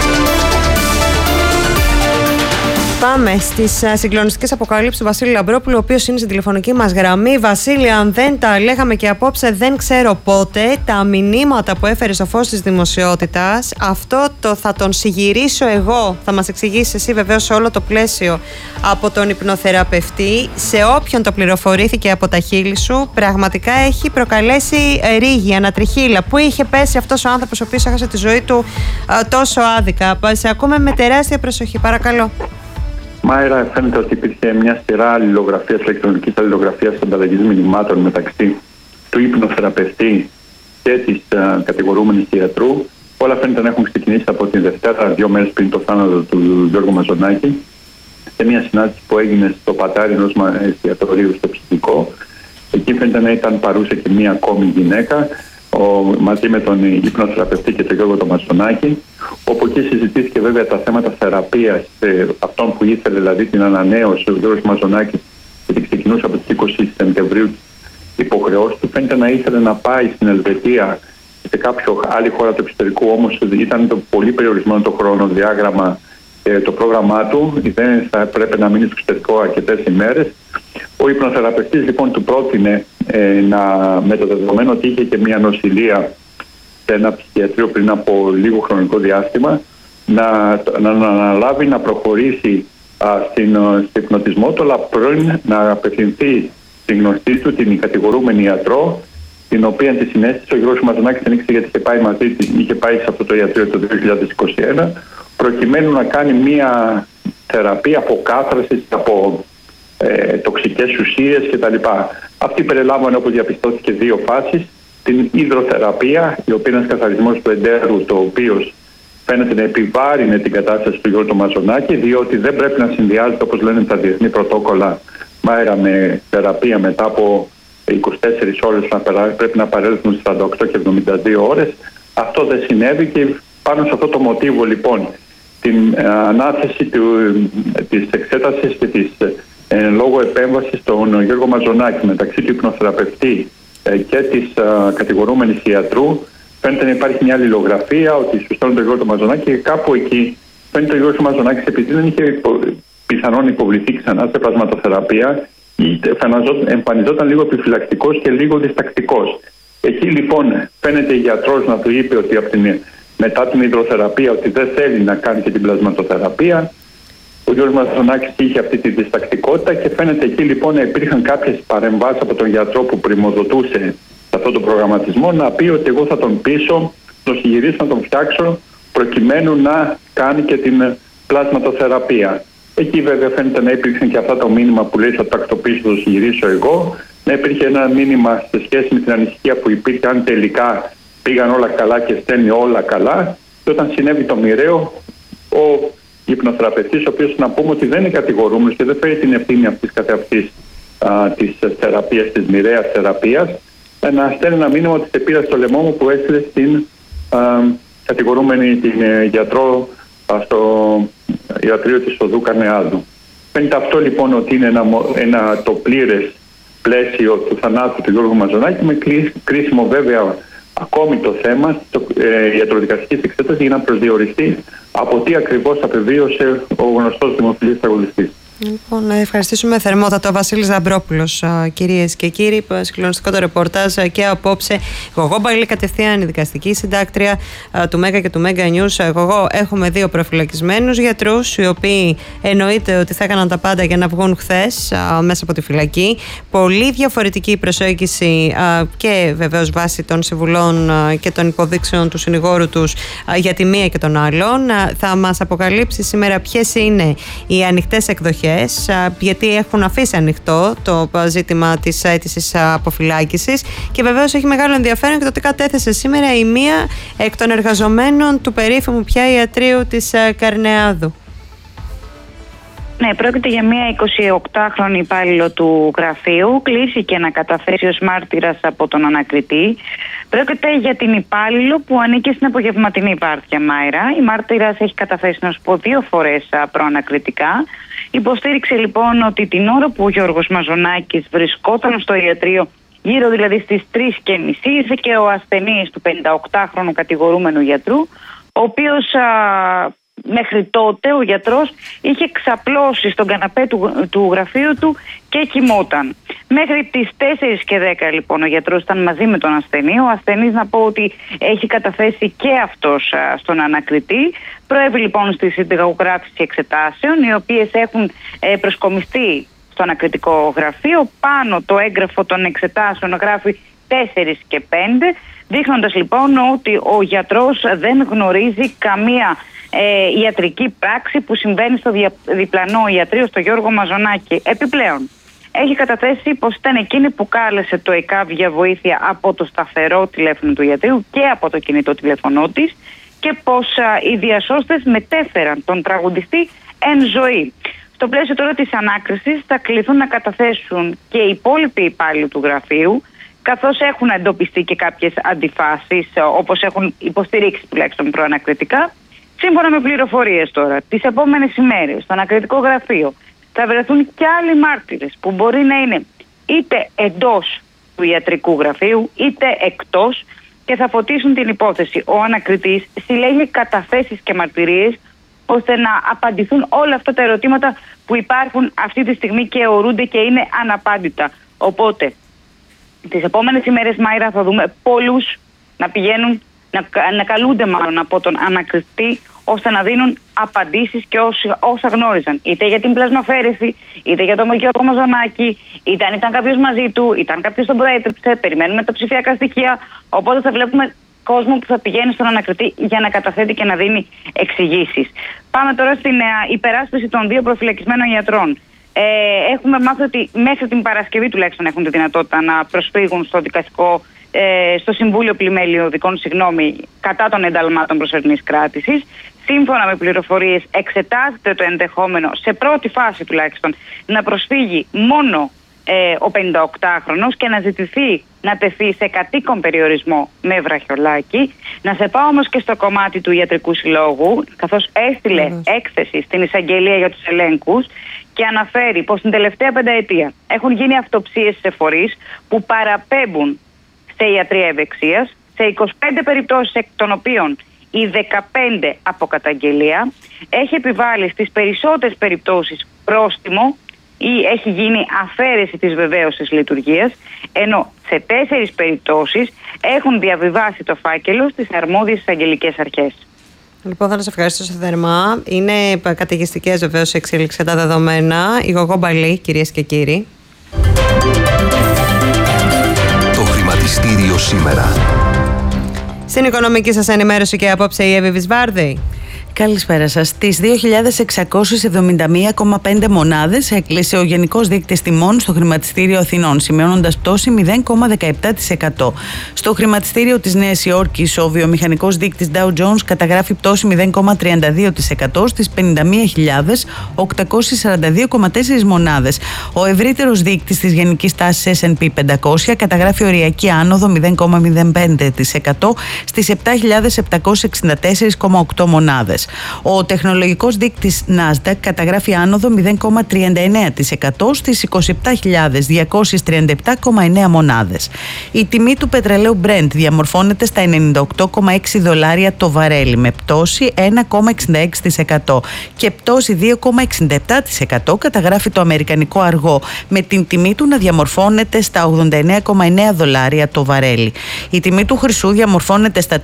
Πάμε στις συγκλονιστικές αποκαλύψεις του Βασίλη Λαμπρόπουλου, ο οποίος είναι στην τηλεφωνική μας γραμμή. Βασίλη, αν δεν τα λέγαμε και απόψε, δεν ξέρω πότε, τα μηνύματα που έφερε στο φως της δημοσιότητας, αυτό θα τον συγυρίσω εγώ. Θα μας εξηγήσεις εσύ βεβαίως σε όλο το πλαίσιο από τον υπνοθεραπευτή. Σε όποιον το πληροφορήθηκε από τα χείλη σου, πραγματικά έχει προκαλέσει ρίγη, ανατριχύλα. Πού είχε πέσει αυτός ο άνθρωπος ο οποίος έχασε τη ζωή του τόσο άδικα? Σε ακούμε με τεράστια προσοχή, παρακαλώ. Μάιρα, φαίνεται ότι υπήρχε μια σειρά αλληλογραφίας, ηλεκτρονικής αλληλογραφίας ανταλλαγής μηνυμάτων μεταξύ του υπνοθεραπευτή και της κατηγορούμενης ιατρού. Όλα φαίνεται να έχουν ξεκινήσει από την Δευτέρα, 2 μέρες πριν το θάνατο του Γιώργου Μαζονάκη, σε μια συνάντηση που έγινε στο πατάρι ενός εστιατορίου στο Ψυχικό. Εκεί φαίνεται να ήταν παρούσα και μια ακόμη γυναίκα. Ο μαζί με τον υπνοθεραπευτή και τον Γιώργο τον Μαζονάκη, όπου εκεί συζητήθηκε βέβαια τα θέματα θεραπείας αυτών που ήθελε, δηλαδή την ανανέωση ο Γιώργος Μαζονάκης, γιατί ξεκινούσε από τις 20 Σεπτεμβρίου υποχρεώσεις του. Φαίνεται να ήθελε να πάει στην Ελβετία, σε κάποιο άλλη χώρα του εξωτερικού, όμως ήταν πολύ περιορισμένο το χρονοδιάγραμμα, το πρόγραμμά του, δεν θα έπρεπε να μείνει στο εξωτερικό αρκετές ημέρες. Ο υπνοθεραπευτής λοιπόν του πρότεινε με το δεδομένο ότι είχε και μια νοσηλεία σε ένα ψυχιατρίο πριν από λίγο χρονικό διάστημα, να αναλάβει να προχωρήσει στην υπνοτισμό του, αλλά πριν να απευθυνθεί στην γνωστή του, την κατηγορούμενη ιατρό, την οποία τη συνέστησε ο Γιώργος Μαζονάκης, δεν ήξερε γιατί είχε πάει σε αυτό το ιατρείο το 2021, προκειμένου να κάνει μια θεραπεία αποκάθρασης από τοξικές ουσίες κτλ. Αυτή περιλάμβανε, όπως διαπιστώθηκε, δύο φάσεις. Την υδροθεραπεία, η οποία είναι ένας καθαρισμός του εντέρου, το οποίο φαίνεται να επιβάρυνε την κατάσταση του Γιώργου Μαζονάκη, διότι δεν πρέπει να συνδυάζεται, όπως λένε τα διεθνή πρωτόκολλα, μαέρα με θεραπεία μετά από 24 ώρες, πρέπει να παρέλθουν 48 και 72 ώρες. Αυτό δεν συνέβη και πάνω σε αυτό το μοτίβο λοιπόν την ανάθεση της εξέτασης και της λόγω επέμβασης στον Γιώργο Μαζονάκη μεταξύ του υπνοθεραπευτή και της κατηγορούμενης ιατρού, φαίνεται να υπάρχει μια αλληλογραφία ότι σου στέλνουν τον Γιώργο Μαζονάκη και κάπου εκεί φαίνεται ο Γιώργος Μαζονάκης, επειδή δεν είχε πιθανόν υποβληθεί ξανά σε πλασματοθεραπεία, εμφανιζόταν λίγο επιφυλακτικός και λίγο διστακτικός. Εκεί λοιπόν φαίνεται η γιατρός να του είπε ότι μετά την υδροθεραπεία ότι δεν θέλει να κάνει και την πλασματοθεραπεία. Ο Γιώργος Μαζονάκης είχε αυτή τη διστακτικότητα και φαίνεται εκεί λοιπόν να υπήρχαν κάποιες παρεμβάσεις από τον γιατρό που πρημοδοτούσε σε αυτόν τον προγραμματισμό, να πει ότι εγώ θα τον πείσω, τον συγυρίσω, να τον φτιάξω προκειμένου να κάνει και την πλασματοθεραπεία. Εκεί βέβαια φαίνεται να υπήρχαν και αυτά το μήνυμα που λέει θα τακτοποιήσω, το συγυρίσω εγώ, να υπήρχε ένα μήνυμα σε σχέση με την ανησυχία που υπήρχε αν τελικά πήγαν όλα καλά και στέλνει όλα καλά. Και όταν συνέβη το μοιραίο, ο υπνοθεραπευτής, ο οποίος να πούμε ότι δεν είναι κατηγορούμενος και δεν φέρει την ευθύνη αυτής καθεαυτής της θεραπείας, της μοιραίας θεραπείας, να στέλνει ένα μήνυμα ότι σε πήρα στο λαιμό μου που έστειλε στην κατηγορούμενη την γιατρό στο ιατρείο της Οδού Καρνεάδου. Φαίνεται αυτό λοιπόν ότι είναι το πλήρες πλαίσιο του θανάτου του Γιώργου Μαζονάκη, με κρίσιμο βέβαια ακόμη το θέμα ιατροδικαστικής εξέτασης για να προσδιοριστεί από τι ακριβώς απεβίωσε ο γνωστός δημοφιλής τραγουδιστής. Λοιπόν, να ευχαριστήσουμε θερμότατα ο Βασίλης Δαμπρόπουλος, κυρίες και κύριοι. Συγκλονιστικό το ρεπορτάζ και απόψε. Γογό Μπαγλή, κατευθείαν η δικαστική συντάκτρια του Μέγκα και του Μέγκα News. Γογό, έχουμε δύο προφυλακισμένους γιατρούς, οι οποίοι εννοείται ότι θα έκαναν τα πάντα για να βγουν χθες μέσα από τη φυλακή. Πολύ διαφορετική προσέγγιση και βεβαίως βάσει των συμβουλών και των υποδείξεων του συνηγόρου τους για τη μία και των άλλων. Θα μας αποκαλύψει σήμερα ποιες είναι οι ανοιχτές εκδοχές, γιατί έχουν αφήσει ανοιχτό το ζήτημα της αίτησης αποφυλάκησης και βεβαίως έχει μεγάλο ενδιαφέρον και το ότι κατέθεσε σήμερα η μία εκ των εργαζομένων του περίφημου πια ιατρείου της Καρνεάδου. Ναι, πρόκειται για μια 28χρονη υπάλληλο του γραφείου, κλείστηκε να καταθέσει ως μάρτυρας από τον ανακριτή. Πρόκειται για την υπάλληλο που ανήκει στην απογευματινή βάρδια, Μάιρα. Η μάρτυρας έχει καταθέσει, να σου πω, 2 φορές προανακριτικά. Υποστήριξε λοιπόν ότι την ώρα που ο Γιώργος Μαζονάκης βρισκόταν στο ιατρείο, γύρω δηλαδή στις 3:30, ήρθε και ο ασθενής του 58χρονου κατηγορούμενου γιατρού, ο οποίος μέχρι τότε ο γιατρός είχε ξαπλώσει στον καναπέ του γραφείου του και κοιμόταν. Μέχρι τις 4:10 λοιπόν ο γιατρός ήταν μαζί με τον ασθενή. Ο ασθενής, να πω ότι έχει καταθέσει και αυτός στον ανακριτή. Προέβη λοιπόν στη συνταγογράφηση εξετάσεων, οι οποίες έχουν προσκομιστεί στο ανακριτικό γραφείο. Πάνω το έγγραφο των εξετάσεων γράφει 4 και 5, δείχνοντας λοιπόν ότι ο γιατρός δεν γνωρίζει καμία ιατρική πράξη που συμβαίνει στο διπλανό ιατρείο, στο Γιώργο Μαζονάκη. Επιπλέον, έχει καταθέσει πως ήταν εκείνη που κάλεσε το ΕΚΑΒ για βοήθεια από το σταθερό τηλέφωνο του ιατρείου και από το κινητό τηλέφωνό της και πως οι διασώστες μετέφεραν τον τραγουδιστή εν ζωή. Στο πλαίσιο τώρα της ανάκρισης θα κληθούν να καταθέσουν και οι υπόλοιποι υπάλληλοι του γραφείου, καθώς έχουν εντοπιστεί και κάποιες αντιφάσεις, όπως έχουν υποστηρίξει τουλάχιστον προανακριτικά. Σύμφωνα με πληροφορίες τώρα, τις επόμενες ημέρες στο ανακριτικό γραφείο θα βρεθούν και άλλοι μάρτυρες που μπορεί να είναι είτε εντός του ιατρικού γραφείου είτε εκτός και θα φωτίσουν την υπόθεση. Ο ανακριτής συλλέγει καταθέσεις και μαρτυρίες ώστε να απαντηθούν όλα αυτά τα ερωτήματα που υπάρχουν αυτή τη στιγμή και ορούνται και είναι αναπάντητα. Οπότε, τις επόμενες ημέρες, Μάιρα, θα δούμε πολλούς να πηγαίνουν, να καλούνται μάλλον από τον ανακριτή, ώστε να δίνουν απαντήσεις και όσα γνώριζαν. Είτε για την πλασμαφαίρεση, είτε για το Γιώργο Μαζονάκη, είτε αν ήταν κάποιος μαζί του, είτε αν κάποιος τον προέτρεψε. Περιμένουμε τα ψηφιακά στοιχεία. Οπότε θα βλέπουμε κόσμο που θα πηγαίνει στον ανακριτή για να καταθέτει και να δίνει εξηγήσεις. Πάμε τώρα στην υπεράσπιση των 2 προφυλακισμένων ιατρών. Έχουμε μάθει ότι μέχρι την Παρασκευή τουλάχιστον έχουν τη δυνατότητα να προσφύγουν στο δικαστικό, στο Συμβούλιο Πλημέλιο Δικών, κατά των ενταλμάτων προσωρινής κράτησης. Σύμφωνα με πληροφορίες, εξετάζεται το ενδεχόμενο, σε πρώτη φάση τουλάχιστον, να προσφύγει μόνο ο 58χρονος και να ζητηθεί να τεθεί σε κατοίκον περιορισμό με βραχιολάκι. Να σε πάω όμως και στο κομμάτι του ιατρικού συλλόγου, καθώς έστειλε έκθεση στην εισαγγελία για τους ελέγχους και αναφέρει πως την τελευταία 5 ετία έχουν γίνει αυτοψίες σε φορείς που παραπέμπουν σε ιατρία ευεξίας, σε 25 περιπτώσεις εκ των οποίων οι 15 από καταγγελία, έχει επιβάλει στις περισσότερες περιπτώσεις πρόστιμο ή έχει γίνει αφαίρεση της βεβαίωσης λειτουργίας, ενώ σε 4 περιπτώσεις έχουν διαβιβάσει το φάκελο στις αρμόδιες εισαγγελικές αρχές. Λοιπόν, θα σας ευχαριστήσω θερμά. Είναι καταιγιστικές βεβαίως εξέλιξεις τα δεδομένα. Η Γογό Μπαλή, κυρίες και κύριοι. Το χρηματιστήριο σήμερα. Στην οικονομική σας ενημέρωση και απόψε η Εύη Βισβάρδη. Καλησπέρα σας. Τις 2.671,5 μονάδες έκλεισε ο Γενικός Δείκτης Τιμών στο Χρηματιστήριο Αθηνών, σημειώνοντας πτώση 0,17%. Στο Χρηματιστήριο της Νέας Υόρκης, ο βιομηχανικός δείκτης Dow Jones καταγράφει πτώση 0,32% στις 51.842,4 μονάδες. Ο ευρύτερος δείκτης της γενικής τάσης S&P 500 καταγράφει οριακή άνοδο 0,05% στις 7.764,8 μονάδες. Ο τεχνολογικός δείκτης Nasdaq καταγράφει άνοδο 0,39% στις 27.237,9 μονάδες. Η τιμή του πετρελαίου Brent διαμορφώνεται στα $98,6 το βαρέλι με πτώση 1,66% και πτώση 2,67% καταγράφει το αμερικανικό αργό με την τιμή του να διαμορφώνεται στα $89,9 το βαρέλι. Η τιμή του χρυσού διαμορφώνεται στα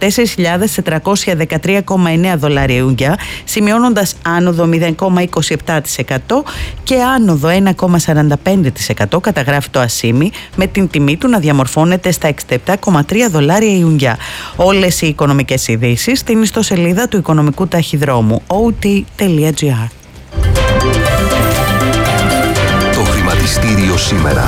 $4.413,9 σημειώνοντας άνοδο 0,27% και άνοδο 1,45% καταγράφει το ασίμι με την τιμή του να διαμορφώνεται στα $67,3 Ιουνιά. Όλες οι οικονομικές ειδήσεις στην ιστοσελίδα του οικονομικού ταχυδρόμου ot.gr. Το χρηματιστήριο σήμερα.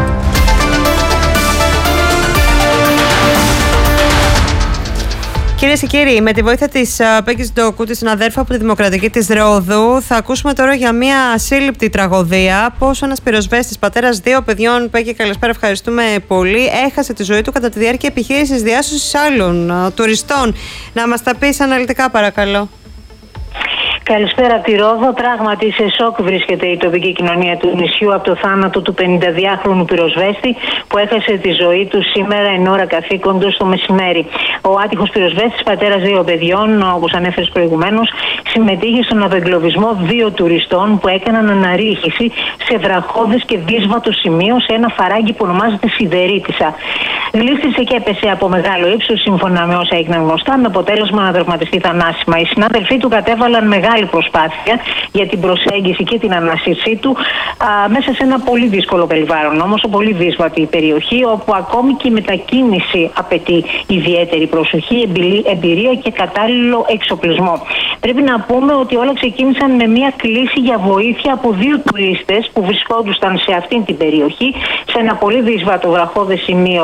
Κυρίες και κύριοι, με τη βοήθεια της Πέγκης Ντόκου, της συναδέρφου από τη Δημοκρατική της Ρόδου, θα ακούσουμε τώρα για μια ασύλληπτη τραγωδία. Πώς ένας πυροσβέστης, πατέρας 2 παιδιών, Πέγκη, καλησπέρα, ευχαριστούμε πολύ, έχασε τη ζωή του κατά τη διάρκεια επιχείρησης διάσωσης άλλων τουριστών. Να μας τα πεις αναλυτικά, παρακαλώ. Καλησπέρα από τη Ρόδο. Πράγματι, σε σοκ βρίσκεται η τοπική κοινωνία του νησιού από το θάνατο του 52χρονου πυροσβέστη που έχασε τη ζωή του σήμερα εν ώρα καθήκοντος το μεσημέρι. Ο άτυχος πυροσβέστης, πατέρας 2 παιδιών, όπως ανέφερες προηγουμένως, συμμετείχε στον απεγκλωβισμό 2 τουριστών που έκαναν αναρρίχηση σε βραχώδες και δύσβατο σημείο σε ένα φαράγγι που ονομάζεται Σιδερίτισσα. Γλίστρισε και έπεσε από μεγάλο ύψος, σύμφωνα με όσα έγιναν γνωστά, με αποτέλεσμα να τραυματιστεί θανάσιμα. Οι συνάδελφοί του κατέβαλαν μεγάλη προσπάθεια για την προσέγγιση και την ανασύρσή του μέσα σε ένα πολύ δύσκολο περιβάλλον. Όμως, πολύ δύσβατη περιοχή, όπου ακόμη και η μετακίνηση απαιτεί ιδιαίτερη προσοχή, εμπειρία και κατάλληλο εξοπλισμό. Πρέπει να πούμε ότι όλα ξεκίνησαν με μια κλήση για βοήθεια από 2 τουρίστες που βρισκόντουσαν σε αυτήν την περιοχή, σε ένα πολύ δύσβατο βραχώδες σημείο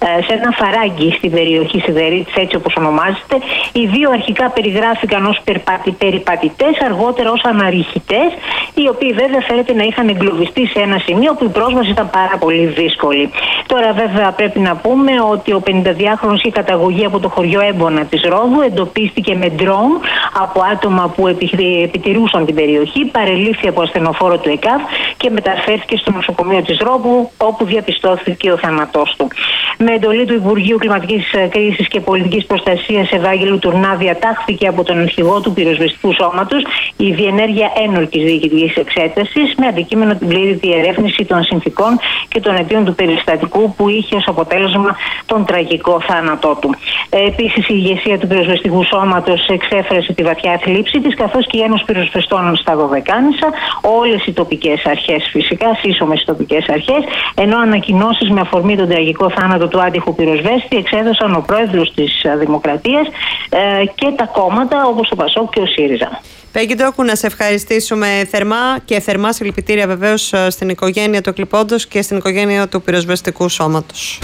σε ένα φαράγγι στην περιοχή Σιδερίτης, έτσι όπως ονομάζεται. Οι δύο αρχικά περιγράφηκαν ως περιπατητές, αργότερα ως αναρριχητές, οι οποίοι βέβαια φέρεται να είχαν εγκλωβιστεί σε ένα σημείο που η πρόσβαση ήταν πάρα πολύ δύσκολη. Τώρα βέβαια πρέπει να πούμε ότι ο 52χρονος είχε καταγωγή από το χωριό Έμπονα της Ρόδου, εντοπίστηκε με ντρόουν από άτομα που επιτηρούσαν την περιοχή, παρελήφθη από ασθενοφόρο του ΕΚΑΒ και μεταφέρθηκε στο νοσοκομείο της Ρόδου, όπου διαπιστώθηκε ο θάνατός του. Με εντολή του Υπουργείου Κλιματικής Κρίσης και Πολιτικής Προστασίας Ευάγγελου Τουρνά, διατάχθηκε από τον αρχηγό του πυροσβεστικού σώματος η διενέργεια ένορκης διοικητικής εξέτασης, με αντικείμενο την πλήρη διερεύνηση των συνθηκών και των αιτίων του περιστατικού που είχε ως αποτέλεσμα τον τραγικό θάνατό του. Επίσης, η ηγεσία του πυροσβεστικού σώματος εξέφρασε τη βαθιά θλίψη της, καθώς και η Ένωση Πυροσβεστών στα Δωδεκάνησα, όλες οι τοπικές αρχές, φυσικά σύσσωμες τοπικές αρχές, ενώ ανακοινώσεις με αφορμή τον τραγικό θάνατο του άτυχου πυροσβέστη εξέδωσαν ο πρόεδρος της Δημοκρατίας και τα κόμματα όπως ο ΠΑΣΟΚ και ο ΣΥΡΙΖΑ. Πέγγι Ντόκου, να σε ευχαριστήσουμε θερμά και θερμά συλληπιτήρια βεβαίως στην οικογένεια του εκλειπώντος και στην οικογένεια του πυροσβεστικού σώματος.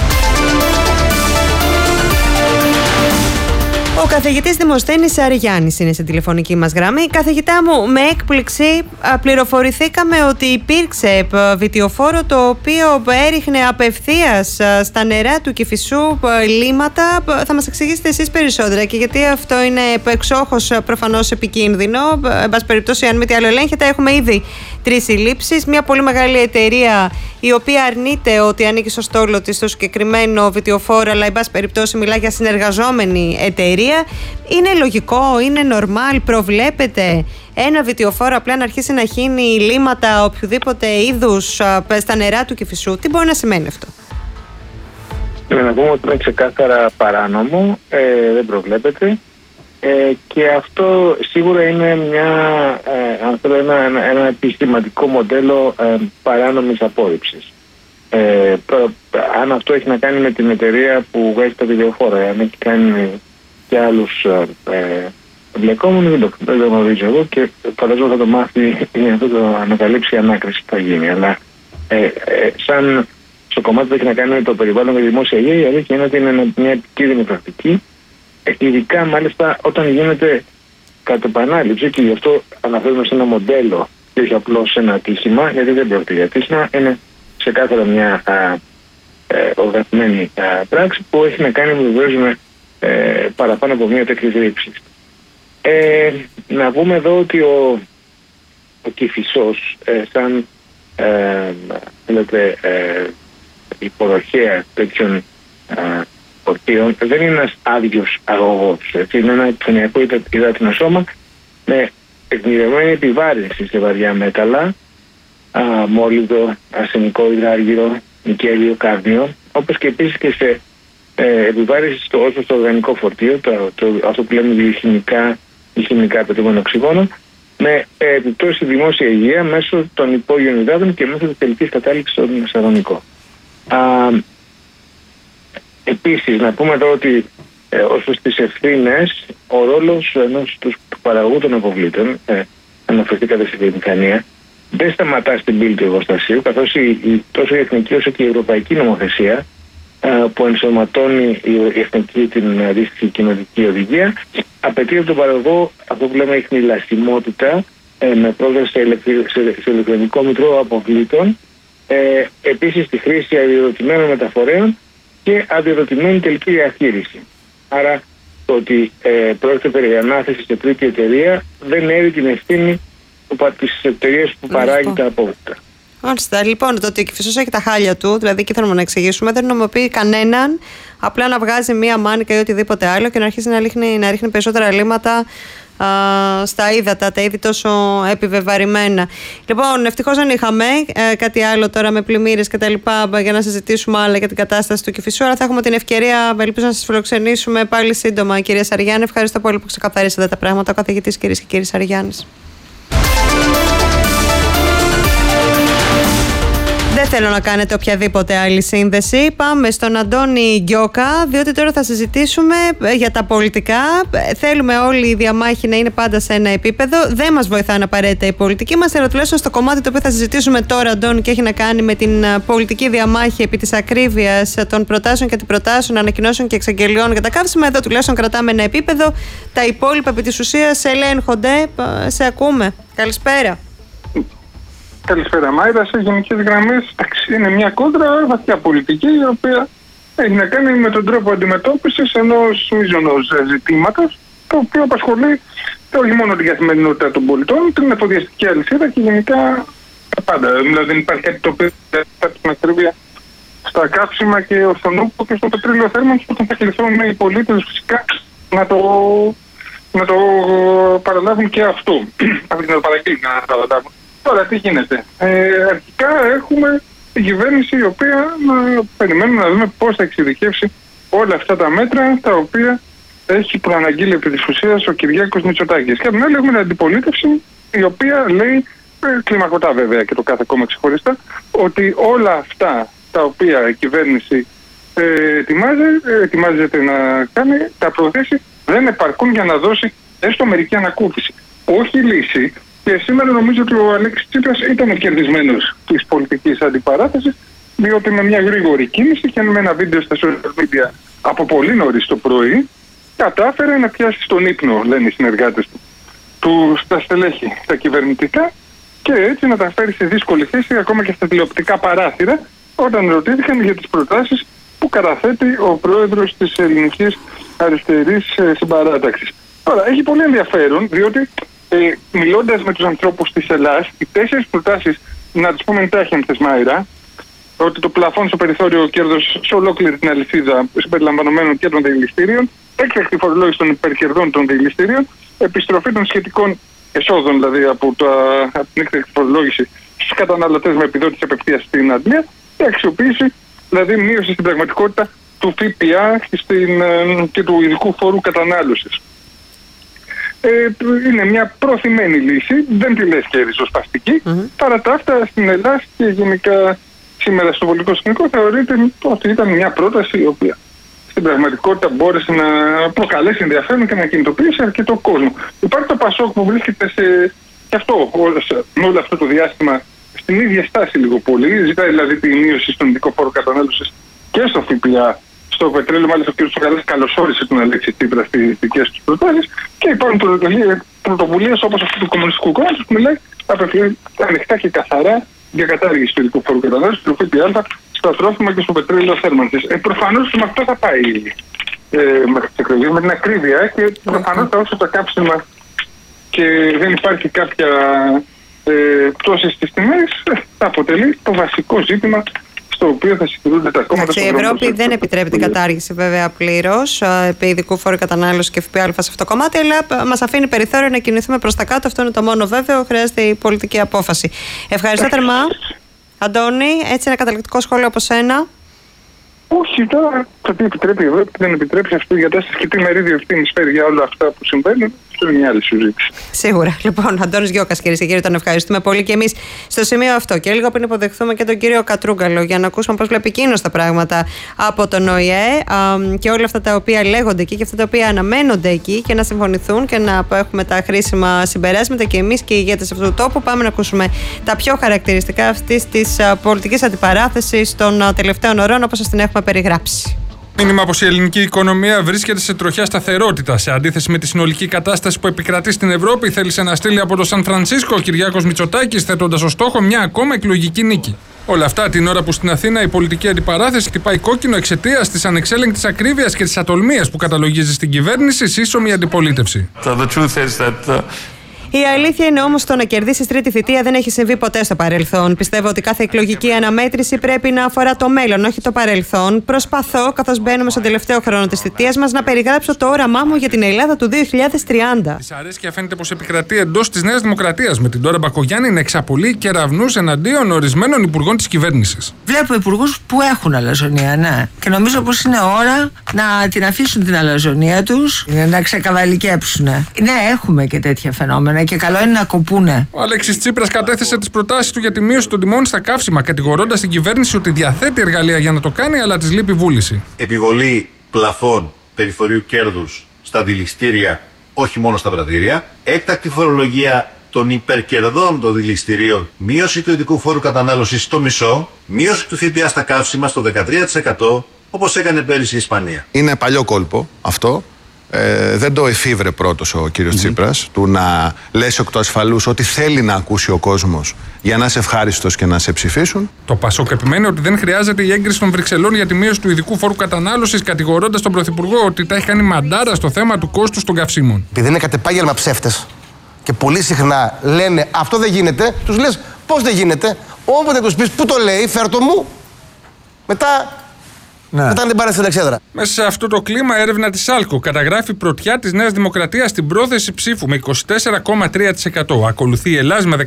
Ο καθηγητής Δημοσθένης Αριγιάννης είναι στην τηλεφωνική μας γραμμή. Καθηγητά μου, με έκπληξη πληροφορηθήκαμε ότι υπήρξε βιτιοφόρο το οποίο έριχνε απευθείας στα νερά του Κηφισού λίμματα. Θα μας εξηγήσετε εσείς περισσότερα και γιατί αυτό είναι εξόχως προφανώς επικίνδυνο. Εν πάση περιπτώσει, αν μη τι άλλο ελέγχεται, έχουμε ήδη 3 συλλήψεις. Μια πολύ μεγάλη εταιρεία η οποία αρνείται ότι ανήκει στο στόλο της στο συγκεκριμένο βιτιοφόρο, αλλά εν πάση περιπτώσει μιλά για συνεργαζόμενη εταιρεία. Είναι λογικό, είναι normal, προβλέπεται ένα βιτιοφόρο απλά να αρχίσει να χύνει λίμματα οποιοδήποτε είδους στα νερά του Κηφισού? Τι μπορεί να σημαίνει αυτό? Να πούμε ότι είναι ξεκάθαρα παράνομο, δεν προβλέπεται, και αυτό σίγουρα είναι ένα επιχειρηματικό μοντέλο παράνομης απόρριψης. Αν αυτό έχει να κάνει με την εταιρεία που βγάζει τα βιντεοφόρα, αν έχει κάνει και άλλους εμπλεκόμενους, δεν το γνωρίζω εγώ και φαντάζομαι θα το μάθει ή αυτό το ανακαλύψει η ανάκριση που θα γίνει. Αλλά σαν στο κομμάτι που έχει να κάνει με το περιβάλλον και τη δημόσια υγεία, η αλήθεια είναι ότι είναι μια επικίνδυνη πρακτική, ειδικά μάλιστα όταν γίνεται κατ' επανάληψη, και γι' αυτό αναφέρουμε σε ένα μοντέλο και όχι απλώς σε ένα ατύχημα, γιατί δεν πρόκειται για ατύχημα, είναι ξεκάθαρα μια οργανωμένη πράξη που έχει να κάνει με παραπάνω από μια τέτοια ρήψη. Να πούμε εδώ ότι ο Κηφισός σαν υποδοχέα τέτοιων φορτίων δεν είναι ένας άδειος αγωγός. Είναι ένα επιφανειακό υδάτινο σώμα με εκμηδεμένη επιβάρυνση σε βαριά μέταλλα, μόλιβδο, αρσενικό, υδράργυρο, νικέλιο, κάδμιο, όπως και επίσης και σε επιβάρυνση όσο στο οργανικό φορτίο, αυτό που λέμε χημικά απαιτούμενο οξυγόνο, με επιπτώσει στη δημόσια υγεία μέσω των υπόγειων υδάτων και μέσω της τελικής κατάληξης στον Θεσσαλονικό. Επίσης, να πούμε εδώ ότι ως προς τις ευθύνες, ο ρόλος ενός του παραγωγού των αποβλήτων, αναφερθήκατε στη βιομηχανία, δεν σταματά στην πύλη του εργοστασίου, καθώς τόσο η εθνική όσο και η ευρωπαϊκή νομοθεσία που ενσωματώνει η εθνική την αντίστοιχη κοινοτική οδηγία, απαιτεί από τον παραγωγό αυτό που λέμε ιχνηλασιμότητα με πρόσβαση σε ηλεκτρονικό μητρό αποβλήτων, επίσης τη χρήση αδειοδοτημένων μεταφορέων και αδειοδοτημένη τελική διαχείριση. Άρα το ότι πρόκειται περί ανάθεση σε τρίτη εταιρεία δεν έρει την ευθύνη της εταιρείας που παράγει τα απόβλητα. Μάλιστα. Λοιπόν, το ότι ο Κηφισός έχει τα χάλια του, δηλαδή εκεί θέλουμε να εξηγήσουμε, δεν νομιμοποιεί κανέναν απλά να βγάζει μία μάνικα ή οτιδήποτε άλλο και να αρχίσει να ρίχνει περισσότερα λίμματα στα ύδατα, τα είδη τόσο επιβεβαρημένα. Λοιπόν, ευτυχώς δεν είχαμε κάτι άλλο τώρα με πλημμύρες και τα λοιπά για να συζητήσουμε άλλα για την κατάσταση του Κηφισού, αλλά θα έχουμε την ευκαιρία, ελπίζω, να σας φιλοξενήσουμε πάλι σύντομα. Κυρία Σαριγιάννη, ευχαριστώ πολύ που ξεκαθαρίσατε τα πράγματα. Ο καθηγητής, κυρίες και κύριοι, Σαριγιάννης. Δεν θέλω να κάνετε οποιαδήποτε άλλη σύνδεση. Πάμε στον Αντώνη Γκιώκα, διότι τώρα θα συζητήσουμε για τα πολιτικά. Θέλουμε όλη η διαμάχη να είναι πάντα σε ένα επίπεδο. Δεν μας βοηθάνε απαραίτητα η πολιτική μας, αλλά τουλάχιστον στο κομμάτι το οποίο θα συζητήσουμε τώρα, Αντώνη, και έχει να κάνει με την πολιτική διαμάχη επί της ακρίβειας των προτάσεων και αντιπροτάσεων, ανακοινώσεων και εξαγγελιών για τα καύσιμα. Εδώ τουλάχιστον κρατάμε ένα επίπεδο. Τα υπόλοιπα επί της ουσίας ελέγχονται. Σε ακούμε. Καλησπέρα. Καλησπέρα, Μάιρα. Σε γενικές γραμμές, είναι μια κόντρα βαθιά πολιτική, η οποία έχει να κάνει με τον τρόπο αντιμετώπισης ενός μείζωνος ζητήματος, το οποίο απασχολεί όχι μόνο την καθημερινότητα των πολιτών, την εφοδιαστική αλυσίδα και γενικά τα πάντα. Δηλαδή, δεν υπάρχει κάτι το οποίο θα την ακρίβεια στα καύσιμα και στον ούπο και στο πετρέλαιο θέρμανσης, όταν θα κληθούν οι πολίτες φυσικά να το παραλάβουν και αυτό. Να το παραγγείλουν να το παραλάβουν. Τώρα τι γίνεται. Αρχικά έχουμε την κυβέρνηση η οποία περιμένουμε να δούμε πώς θα εξειδικεύσει όλα αυτά τα μέτρα τα οποία έχει προαναγγείλει επί της ουσίας ο Κυριάκος Μητσοτάκης. Και από την άλλη έχουμε την αντιπολίτευση η οποία λέει, κλιμακωτά βέβαια και το κάθε κόμμα ξεχωριστά, ότι όλα αυτά τα οποία η κυβέρνηση ετοιμάζεται να κάνει, τα προωθήσει, δεν επαρκούν για να δώσει έστω μερική ανακούφιση. Όχι λύση. Και σήμερα νομίζω ότι ο Αλέξης Τσίπρας ήταν ο κερδισμένος της πολιτικής αντιπαράθεσης, διότι με μια γρήγορη κίνηση και με ένα βίντεο στα social media από πολύ νωρίς το πρωί, κατάφερε να πιάσει στον ύπνο, λένε οι συνεργάτες του, στα στελέχη, τα κυβερνητικά, και έτσι να τα φέρει σε δύσκολη θέση ακόμα και στα τηλεοπτικά παράθυρα, όταν ρωτήθηκαν για τις προτάσεις που καταθέτει ο πρόεδρος της Ελληνικής Αριστερής Συμπαράταξης. Τώρα, έχει πολύ ενδιαφέρον, διότι μιλώντας με τους ανθρώπους της Ελλάδας, οι 4 προτάσεις, να τις πούμε εντάχυντες, Μάιρα, ότι το πλαφόν στο περιθώριο κέρδος σε ολόκληρη την αλυσίδα συμπεριλαμβανομένων και των διελιστήριων, έκτακτη φορολόγηση των υπερκερδών των διελιστήριων, επιστροφή των σχετικών εσόδων, δηλαδή από την έκτακτη φορολόγηση στους καταναλωτές με επιδότηση απευθείας στην Αντλία, και αξιοποίηση, δηλαδή μείωση στην πραγματικότητα του ΦΠΑ και του ειδικού φόρου κατανάλωσης. Είναι μια προωθημένη λύση, δεν τη λες και ριζοσπαστική. Παρά τα αυτά, στην Ελλάδα και γενικά σήμερα στο πολιτικό σκηνικό θεωρείται ότι ήταν μια πρόταση η οποία στην πραγματικότητα μπόρεσε να προκαλέσει ενδιαφέρον και να κινητοποιήσει αρκετό κόσμο. Υπάρχει το ΠΑΣΟΚ που βρίσκεται και αυτό, όλο αυτό το διάστημα στην ίδια στάση λίγο πολύ. Ζητάει δηλαδή τη μείωση στον ειδικό φόρο κατανάλωσης και στο ΦΠΑ στο πετρέλαιο. Μάλιστα, ο κ. Τσοκαλάς καλωσόρισε τον Αλέξη Τσίπρα στις δικές του προτάσεις, και υπάρχουν πρωτοβουλίες όπως αυτή του Κομμουνιστικού Κόμματος που μιλάει ανοιχτά και καθαρά για κατάργηση του ειδικού φόρου κατανάλωσης, του ΦΠΑ στα τρόφιμα και στο πετρέλαιο θέρμανσης. Προφανώς με αυτό θα πάει μέχρι τις εκλογές, με την ακρίβεια, και προφανώς όσο τα κάψιμα και δεν υπάρχει κάποια πτώση στις τιμές, θα αποτελεί το βασικό ζήτημα στο οποίο θα συγκρίνονται τα κόμματα. Η Ευρώπη δεν επιτρέπει την κατάργηση βέβαια πλήρως επί ειδικού φόρου κατανάλωση και ΦΠΑ σε αυτό το κομμάτι, αλλά μας αφήνει περιθώριο να κινηθούμε προς τα κάτω. Αυτό είναι το μόνο βέβαιο. Χρειάζεται η πολιτική απόφαση. Ευχαριστώ θερμά. Αντώνη, έτσι ένα καταληκτικό σχόλιο από σένα. Όχι, τώρα το τι επιτρέπει η Ευρώπη, τι δεν επιτρέπει, αυτή η κατάσταση και τι μερίδιο ευθύνης φέρει για όλα αυτά που συμβαίνουν, αυτό είναι μια άλλη συζήτηση. Σίγουρα. Λοιπόν, Αντώνης Γκιώκας, κυρίες και κύριοι, τον ευχαριστούμε πολύ και εμείς στο σημείο αυτό. Και λίγο πριν υποδεχθούμε και τον κύριο Κατρούγκαλο για να ακούσουμε πώς βλέπει εκείνος τα πράγματα από τον ΟΗΕ και όλα αυτά τα οποία λέγονται εκεί και αυτά τα οποία αναμένονται εκεί και να συμφωνηθούν και να έχουμε τα χρήσιμα συμπεράσματα και εμείς και οι ηγέτες αυτού του τόπου. Πάμε να ακούσουμε τα πιο χαρακτηριστικά αυτής της πολιτικής αντιπαράθεσης των τελευταίων ωρών, όπως σας την έχουμε περιγράψει. Μήνυμα πως η ελληνική οικονομία βρίσκεται σε τροχιά σταθερότητα. Σε αντίθεση με τη συνολική κατάσταση που επικρατεί στην Ευρώπη, θέλησε να στείλει από το Σαν Φρανσίσκο ο Κυριάκος Μητσοτάκης, θέτοντας ως στόχο μια ακόμα εκλογική νίκη. Όλα αυτά την ώρα που στην Αθήνα η πολιτική αντιπαράθεση χτυπάει κόκκινο εξαιτίας της ανεξέλεγκτης ακρίβειας και της ατολμίας που καταλογίζει στην κυβέρνηση σύσσωμη αντιπολίτευση. Η αλήθεια είναι όμως το να κερδίσεις τρίτη θητεία δεν έχει συμβεί ποτέ στο παρελθόν. Πιστεύω ότι κάθε εκλογική αναμέτρηση πρέπει να αφορά το μέλλον, όχι το παρελθόν. Προσπαθώ, καθώς μπαίνουμε στον τελευταίο χρόνο της θητείας μας, να περιγράψω το όραμά μου για την Ελλάδα του 2030. Δυσαρέσκεια φαίνεται πως επικρατεί εντός της Νέας Δημοκρατίας, με την τώρα Μπακογιάννη να εξαπολύει κεραυνούς εναντίον ορισμένων υπουργών της κυβέρνησης. Βλέπω υπουργούς που έχουν αλαζονία, ναι. Και νομίζω πως είναι ώρα να την αφήσουν την αλαζονία τους, να ξεκαβαλικέψουν. Ναι, έχουμε και τέτοια φαινόμενα. κόπουνε και καλό είναι να κοπούνε. Ο Αλέξης Τσίπρας κατέθεσε τις προτάσεις του για τη μείωση των τιμών στα καύσιμα, κατηγορώντας την κυβέρνηση ότι διαθέτει εργαλεία για να το κάνει, αλλά της λείπει βούληση. Επιβολή πλαφών περιθωρίου κέρδους στα δηληστήρια, όχι μόνο στα πρατήρια. Έκτακτη φορολογία των υπερκερδών των δηληστηρίων. Μείωση του ειδικού φόρου κατανάλωσης στο μισό. Μείωση του ΦΠΑ στα καύσιμα στο 13%, όπως έκανε πέρυσι η Ισπανία. Είναι παλιό κόλπο αυτό. Δεν το εφήβρε πρώτος ο κύριος Τσίπρας, του να λες εκ του ασφαλούς ότι θέλει να ακούσει ο κόσμος για να είσαι ευχάριστος και να σε ψηφίσουν. Το Πασόκ επιμένει ότι δεν χρειάζεται η έγκριση των Βρυξελών για τη μείωση του ειδικού φόρου κατανάλωσης, κατηγορώντας τον Πρωθυπουργό ότι τα έχει κάνει μαντάρα στο θέμα του κόστους των καυσίμων. Επειδή είναι κατ' επάγγελμα ψεύτες και πολύ συχνά λένε αυτό δεν γίνεται, τους λες πώς δεν γίνεται. Όποτε τους πεις πού το λέει, φέρ' μου, μετά δεν πάρει στην εξέδρα. Μέσα σε αυτό το κλίμα, έρευνα της ΣΑΛΚΟ καταγράφει πρωτιά της Νέας Δημοκρατίας στην πρόθεση ψήφου με 24,3%. Ακολουθεί η Ελλάς με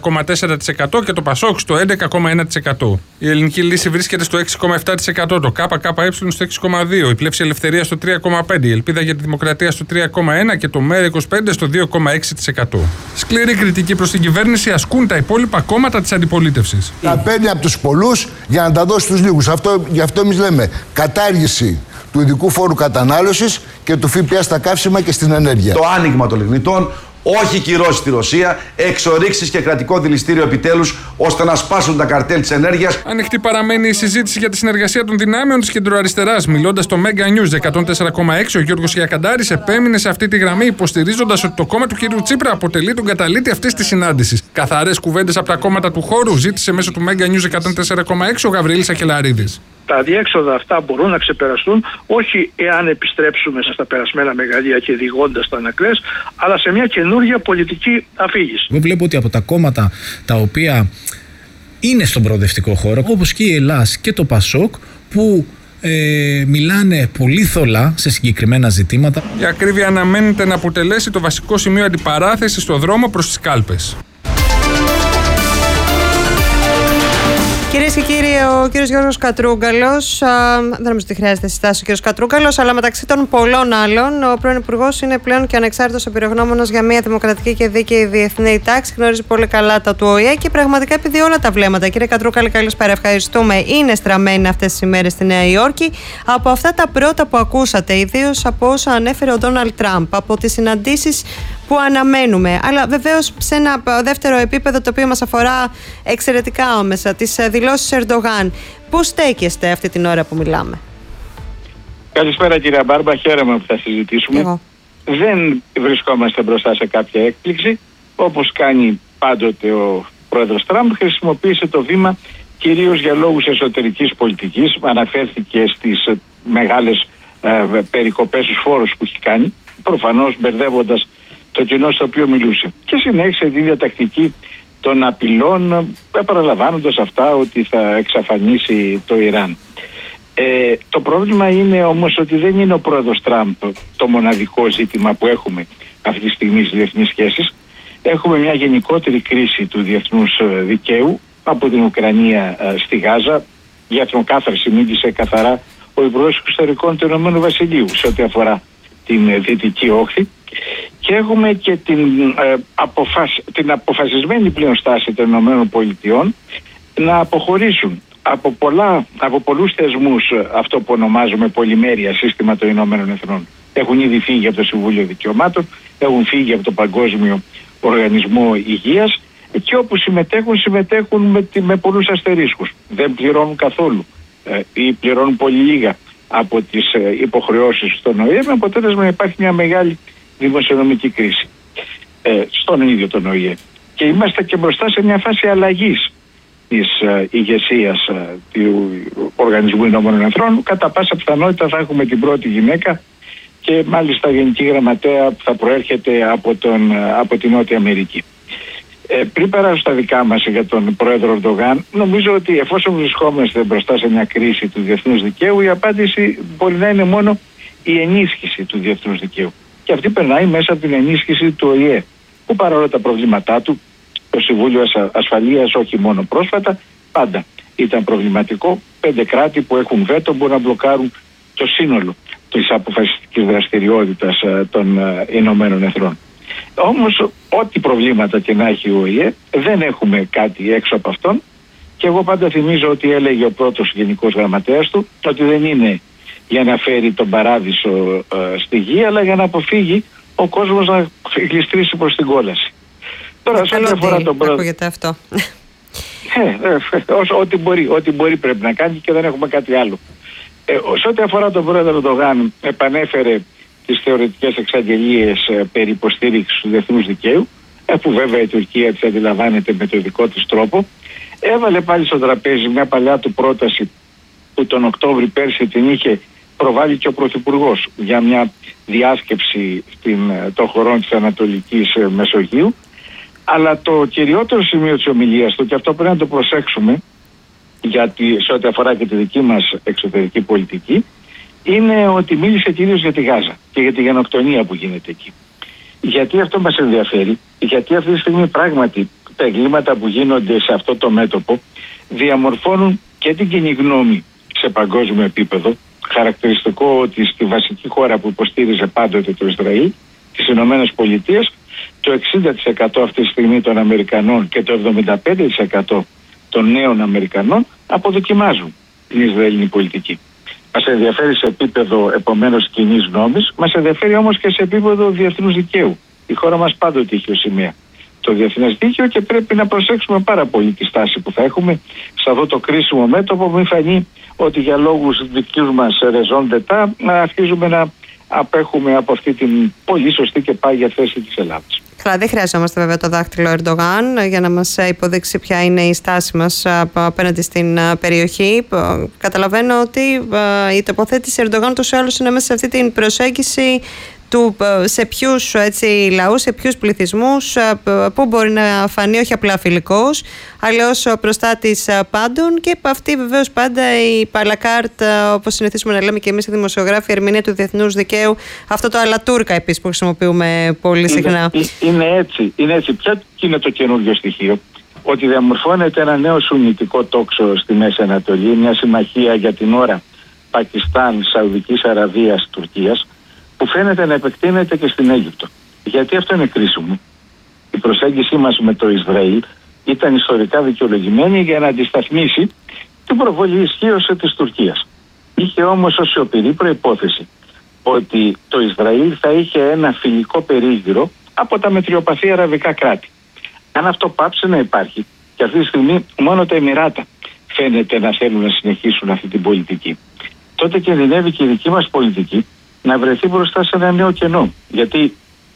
14,4% και το Πασόκ στο 11,1%. Η Ελληνική Λύση βρίσκεται στο 6,7%, το ΚΚΕ στο 6,2%, η Πλεύση Ελευθερία στο 3,5%, η Ελπίδα για τη Δημοκρατία στο 3,1% και το ΜΕΡΑ25 στο 2,6%. Σκληρή κριτική προς την κυβέρνηση ασκούν τα υπόλοιπα κόμματα της αντιπολίτευσης. Τα παίρνει από τους πολλούς για να τα δώσει στους λίγους. Γι' αυτό εμείς λέμε κατάργηση του ειδικού φόρου κατανάλωσης και του ΦΠΑ στα καύσιμα και στην ενέργεια. Το άνοιγμα των λιγνητών, όχι κυρώσεις στη Ρωσία, εξορίξεις και κρατικό δηληστήριο επιτέλους, ώστε να σπάσουν τα καρτέλ της ενέργειας. Ανοιχτή παραμένει η συζήτηση για τη συνεργασία των δυνάμεων της κεντροαριστεράς. Μιλώντας στο Mega News 104,6, ο Γιώργος Ιακαντάρης επέμεινε σε αυτή τη γραμμή, υποστηρίζοντας ότι το κόμμα του κ. Τσίπρα αποτελεί τον καταλήτη αυτής της συνάντησης. Καθαρές κουβέντες από τα κόμματα του χώρου ζήτησε μέσω του Mega News 104,6 ο Γαβριήλης Ακελαρίδης. Τα αδιέξοδα αυτά μπορούν να ξεπεραστούν όχι εάν επιστρέψουμε στα περασμένα μεγαλεία και διηγώντας τα ανακλές, αλλά σε μια καινούργια πολιτική αφήγηση. Εγώ βλέπω ότι από τα κόμματα τα οποία είναι στον προοδευτικό χώρο, όπως και η Ελλάς και το Πασόκ, που μιλάνε πολύ θολά σε συγκεκριμένα ζητήματα. Η ακρίβεια αναμένεται να αποτελέσει το βασικό σημείο αντιπαράθεσης στο δρόμο προς τις κάλπες. Κυρίες και κύριοι, ο κύριος Γιώργος Κατρούγκαλος, δεν νομίζω ότι χρειάζεται συστάσεις ο κύριος Κατρούγκαλος, αλλά μεταξύ των πολλών άλλων, ο πρώην Υπουργός είναι πλέον και ανεξάρτητος εμπειρογνώμονας για μια δημοκρατική και δίκαιη διεθνή τάξη. Γνωρίζει πολύ καλά τα του ΟΗΕ και πραγματικά επειδή όλα τα βλέμματα. Κύριε Κατρούγκαλη, καλησπέρα. Ευχαριστούμε. Είναι στραμμένα αυτές τις ημέρες στη Νέα Υόρκη από αυτά τα πρώτα που ακούσατε, ιδίως από όσα ανέφερε ο Ντόναλντ Τραμπ, από τις συναντήσεις που αναμένουμε, αλλά βεβαίως σε ένα δεύτερο επίπεδο το οποίο μας αφορά εξαιρετικά άμεσα, τις δηλώσεις Ερντογάν. Πού στέκεστε αυτή την ώρα που μιλάμε? Καλησπέρα κυρία Μπάρμπα, χαίρομαι που θα συζητήσουμε. Δεν βρισκόμαστε μπροστά σε κάποια έκπληξη. Όπως κάνει πάντοτε ο πρόεδρος Τραμπ, χρησιμοποίησε το βήμα κυρίως για λόγους εσωτερικής πολιτικής. Αναφέρθηκε στις μεγάλες περικοπές στους φόρους που έχει κάνει, προφανώς μπερδεύοντας το κοινό στο οποίο μιλούσε. Και συνέχισε τη ίδια τακτική των απειλών, επαναλαμβάνοντας αυτά ότι θα εξαφανίσει το Ιράν. Το πρόβλημα είναι όμως ότι δεν είναι ο πρόεδρος Τραμπ το μοναδικό ζήτημα που έχουμε αυτή τη στιγμή στις διεθνείς σχέσεις. Έχουμε μια γενικότερη κρίση του διεθνούς δικαίου από την Ουκρανία στη Γάζα. Για ατμοκάθαρση μίλησε καθαρά ο Υπουργός Εξωτερικών του Ηνωμένου Βασιλείου σε ό,τι αφορά την Δυτική Όχθη. Και έχουμε και την αποφασισμένη πλέον στάση των ΗΠΑ να αποχωρήσουν από πολλούς θεσμούς, αυτό που ονομάζουμε πολυμέρεια σύστημα των Ηνωμένων Εθνών. Έχουν ήδη φύγει από το Συμβούλιο Δικαιωμάτων, έχουν φύγει από το Παγκόσμιο Οργανισμό Υγείας και όπου συμμετέχουν με πολλούς αστερίσκους. Δεν πληρώνουν καθόλου ή πληρώνουν πολύ λίγα από τις υποχρεώσεις στον ΟΗΕ, με αποτέλεσμα να υπάρχει μια μεγάλη δημοσιονομική κρίση στον ίδιο τον ΟΗΕ. Και είμαστε και μπροστά σε μια φάση αλλαγής της ηγεσίας του Οργανισμού Ηνωμένων Εθνών. Κατά πάσα πιθανότητα θα έχουμε την πρώτη γυναίκα και μάλιστα γενική γραμματέα που θα προέρχεται από την Νότια Αμερική. Πριν περάσω στα δικά μας για τον πρόεδρο Ερντογάν, νομίζω ότι εφόσον βρισκόμαστε μπροστά σε μια κρίση του διεθνούς δικαίου, η απάντηση μπορεί να είναι μόνο η ενίσχυση του διεθνούς δικαίου. Και αυτή περνάει μέσα από την ενίσχυση του ΟΗΕ, που παρόλα τα προβλήματά του, το Συμβούλιο Ασφαλείας, όχι μόνο πρόσφατα, πάντα ήταν προβληματικό. 5 κράτη που έχουν βέτο μπορούν να μπλοκάρουν το σύνολο της αποφασιστικής δραστηριότητας των Ηνωμένων Εθνών. Όμως ό,τι προβλήματα και να έχει ο ΟΗΕ, δεν έχουμε κάτι έξω από αυτόν. Και εγώ πάντα θυμίζω ότι έλεγε ο πρώτος γενικός γραμματέας του ότι δεν είναι για να φέρει τον παράδεισο στη γη, αλλά για να αποφύγει ο κόσμος να γλιστρήσει προς την κόλαση. Τώρα, σε ό,τι αφορά τον πρόεδρο. Ακούγεται αυτό. Ό,τι μπορεί πρέπει να κάνει και δεν έχουμε κάτι άλλο. Σε ό,τι αφορά τον πρόεδρο Ερντογάν, επανέφερε τις θεωρητικές εξαγγελίες περί υποστήριξης του διεθνούς δικαίου, που βέβαια η Τουρκία τις αντιλαμβάνεται με το δικό της τρόπο. Έβαλε πάλι στο τραπέζι μια παλιά του πρόταση που τον Οκτώβρη πέρσι την είχε προβάλλει και ο Πρωθυπουργός για μια διάσκεψη των χωρών της Ανατολικής Μεσογείου. Αλλά το κυριότερο σημείο της ομιλίας του, και αυτό πρέπει να το προσέξουμε, γιατί σε ό,τι αφορά και τη δική μας εξωτερική πολιτική, είναι ότι μίλησε κυρίως για τη Γάζα και για τη γενοκτονία που γίνεται εκεί. Γιατί αυτό μας ενδιαφέρει? Γιατί αυτή τη στιγμή πράγματι τα εγκλήματα που γίνονται σε αυτό το μέτωπο διαμορφώνουν και την κοινή γνώμη σε παγκόσμιο επίπεδο. Χαρακτηριστικό ότι στη βασική χώρα που υποστήριζε πάντοτε το Ισραήλ, τις Ηνωμένες Πολιτείες, το 60% αυτή τη στιγμή των Αμερικανών και το 75% των νέων Αμερικανών αποδοκιμάζουν την Ισραηλινή πολιτική. Μας ενδιαφέρει σε επίπεδο επομένως κοινής γνώμης, μας ενδιαφέρει όμως και σε επίπεδο διεθνούς δικαίου. Η χώρα μας πάντοτε είχε ως σημαία το διεθνές δίκαιο και πρέπει να προσέξουμε πάρα πολύ τη στάση που θα έχουμε σε αυτό το κρίσιμο μέτωπο, μην φανεί ότι για λόγους δικούς μας raison d'etat να αρχίζουμε να απέχουμε από αυτή την πολύ σωστή και πάγια θέση της Ελλάδας. Καλά, δεν χρειαζόμαστε βέβαια το δάχτυλο Ερντογάν για να μας υποδείξει ποια είναι η στάση μας απέναντι στην περιοχή. Καταλαβαίνω ότι η τοποθέτηση Ερντογάν τους άλλους είναι μέσα σε αυτή την προσέγγιση του σε ποιους λαούς, σε ποιους πληθυσμούς, που μπορεί να φανεί όχι απλά φιλικός, αλλά ως προστάτης πάντων, και αυτή βεβαίως πάντα η παλακάρτ, όπως συνηθίζουμε να λέμε και εμείς οι δημοσιογράφοι, ερμηνεία του διεθνούς δικαίου, αυτό το αλατούρκα επίσης που χρησιμοποιούμε πολύ συχνά. Είναι έτσι. Ποιο είναι το καινούργιο στοιχείο? Ότι διαμορφώνεται ένα νέο σουνιτικό τόξο στη Μέση Ανατολή, μια συμμαχία για την ώρα Πακιστάν, Σαουδικής Αραβίας, Τουρκίας, που φαίνεται να επεκτείνεται και στην Αίγυπτο. Γιατί αυτό είναι κρίσιμο. Η προσέγγιση μας με το Ισραήλ ήταν ιστορικά δικαιολογημένη για να αντισταθμίσει την προβολή ισχύως της Τουρκίας. Είχε όμως ως σιωπηρή προϋπόθεση ότι το Ισραήλ θα είχε ένα φιλικό περίγυρο από τα μετριοπαθή αραβικά κράτη. Αν αυτό πάψει να υπάρχει, και αυτή τη στιγμή μόνο τα Εμιράτα φαίνεται να θέλουν να συνεχίσουν αυτή την πολιτική, τότε κινδυνεύει και η δική μας πολιτική να βρεθεί μπροστά σε ένα νέο κενό. Γιατί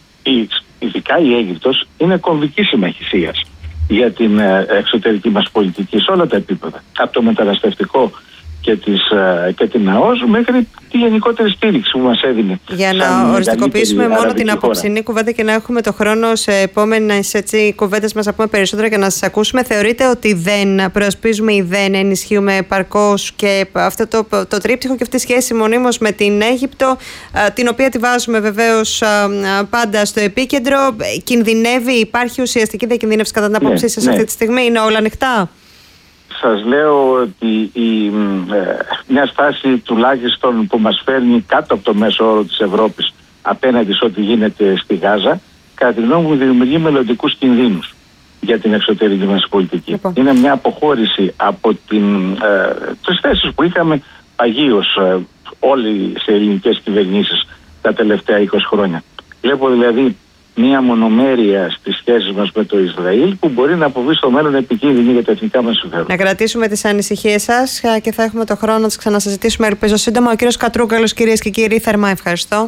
ειδικά η Αίγυπτος είναι κομβική συμμαχησίας για την εξωτερική μας πολιτική σε όλα τα επίπεδα. Από το μεταναστευτικό και την ΑΟΣ μέχρι τη γενικότερη στήριξη που μας έδινε. Για να οριστικοποιήσουμε μόνο την απόψινή κουβέντα και να έχουμε το χρόνο σε επόμενες κουβέντες μας να πούμε περισσότερα και να σας ακούσουμε, θεωρείτε ότι δεν προασπίζουμε ή δεν ενισχύουμε επαρκώς και αυτό το τρίπτυχο και αυτή τη σχέση μονίμως με την Αίγυπτο, την οποία τη βάζουμε βεβαίως πάντα στο επίκεντρο? Κινδυνεύει, υπάρχει ουσιαστική διακινδύνευση κατά την άποψή σας αυτή τη στιγμή? Είναι όλα ανοιχτά? Σας λέω ότι μια στάση τουλάχιστον που μας φέρνει κάτω από το μέσο όρο της Ευρώπης απέναντι σε ό,τι γίνεται στη Γάζα, κατά τη γνώμη μου δημιουργεί μελλοντικούς κινδύνους για την εξωτερική μας πολιτική. Είναι μια αποχώρηση από τις θέσεις που είχαμε παγίως όλοι σε ελληνικές κυβερνήσεις τα τελευταία 20 χρόνια. Βλέπω δηλαδή μία μονομέρεια στις σχέσεις μας με το Ισραήλ που μπορεί να αποβεί στο μέλλον επικίνδυνη για τα εθνικά μας συμφέροντα. Να κρατήσουμε τις ανησυχίες σας και θα έχουμε το χρόνο να τις ξανασυζητήσουμε, ελπίζω σύντομα. Ο κύριος Κατρούγκαλος, κυρίες και κύριοι, θερμά ευχαριστώ.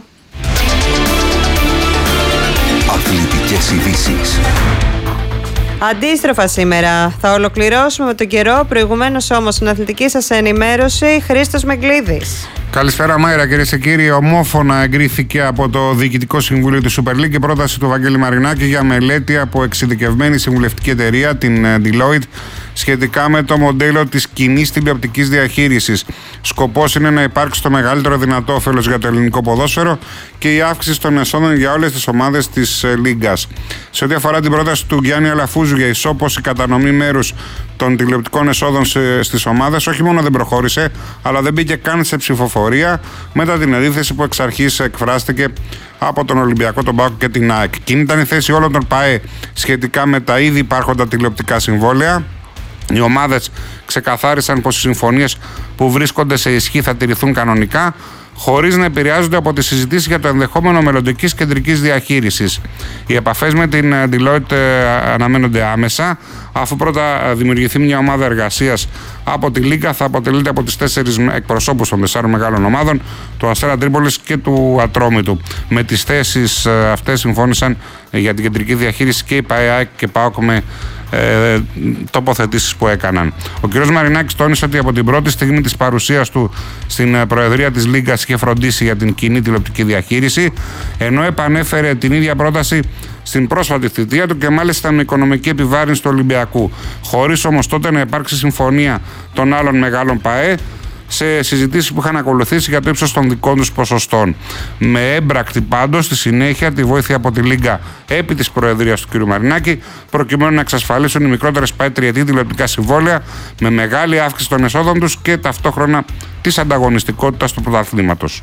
Αθλητικές ειδήσεις. Αντίστροφα σήμερα θα ολοκληρώσουμε με τον καιρό, προηγουμένως όμως στην αθλητική σας ενημέρωση Χρήστος Μεγκλίδης. Καλησπέρα Μάιρα, κυρίες και κύριοι. Ομόφωνα εγκρίθηκε από το Διοικητικό Συμβούλιο του Super League η πρόταση του Βαγγέλη Μαρινάκη για μελέτη από εξειδικευμένη συμβουλευτική εταιρεία, την Deloitte, σχετικά με το μοντέλο της κοινής τηλεοπτικής διαχείρισης. Σκοπός είναι να υπάρξει το μεγαλύτερο δυνατό όφελος για το ελληνικό ποδόσφαιρο και η αύξηση των εσόδων για όλες τις ομάδες της Λίγκας. Σε ό,τι αφορά την πρόταση του Γιάννη Αλαφούζου για ισόπωση κατανομή μέρους των τηλεοπτικών εσόδων στις ομάδες, όχι μόνο δεν προχώρησε, αλλά δεν μπήκε καν σε ψηφοφορία μετά την αντίθεση που εξ αρχής εκφράστηκε από τον Ολυμπιακό, τον ΠΑΟΚ και την ΑΕΚ. Εκείνη ήταν η θέση όλων των ΠΑΕ σχετικά με τα ήδη υπάρχοντα τηλεοπτικά συμβόλαια. Οι ομάδες ξεκαθάρισαν πως οι συμφωνίες που βρίσκονται σε ισχύ θα τηρηθούν κανονικά, χωρίς να επηρεάζονται από τις συζητήσεις για το ενδεχόμενο μελλοντικής κεντρικής διαχείρισης. Οι επαφές με την Deloitte αναμένονται άμεσα, αφού πρώτα δημιουργηθεί μια ομάδα εργασίας από τη Λίγκα. Θα αποτελείται από τις 4 εκπροσώπους των 4 μεγάλων ομάδων, του Αστέρα Τρίπολης και του Ατρόμητου. Με τις θέσεις αυτές συμφώνησαν για την κεντρική διαχείριση και η ΠΑΕ και ΠΑΟΚ με τοποθετήσεις που έκαναν. Ο κ. Μαρινάκης τόνισε ότι από την πρώτη στιγμή της παρουσίας του στην Προεδρία της Λίγκας είχε φροντίσει για την κοινή τηλεοπτική διαχείριση, ενώ επανέφερε την ίδια πρόταση στην πρόσφατη θητεία του και μάλιστα με οικονομική επιβάρυνση του Ολυμπιακού, χωρίς όμως τότε να υπάρξει συμφωνία των άλλων μεγάλων ΠΑΕ σε συζητήσεις που είχαν ακολουθήσει για το ύψος των δικών τους ποσοστών. Με έμπρακτη πάντως στη συνέχεια τη βοήθεια από τη Λίγκα επί της Προεδρίας του κ. Μαρινάκη, προκειμένου να εξασφαλίσουν οι μικρότερες ΠΑΕ τριετή τηλεοπτικά συμβόλαια με μεγάλη αύξηση των εσόδων τους και ταυτόχρονα της ανταγωνιστικότητας του πρωταθλήματος.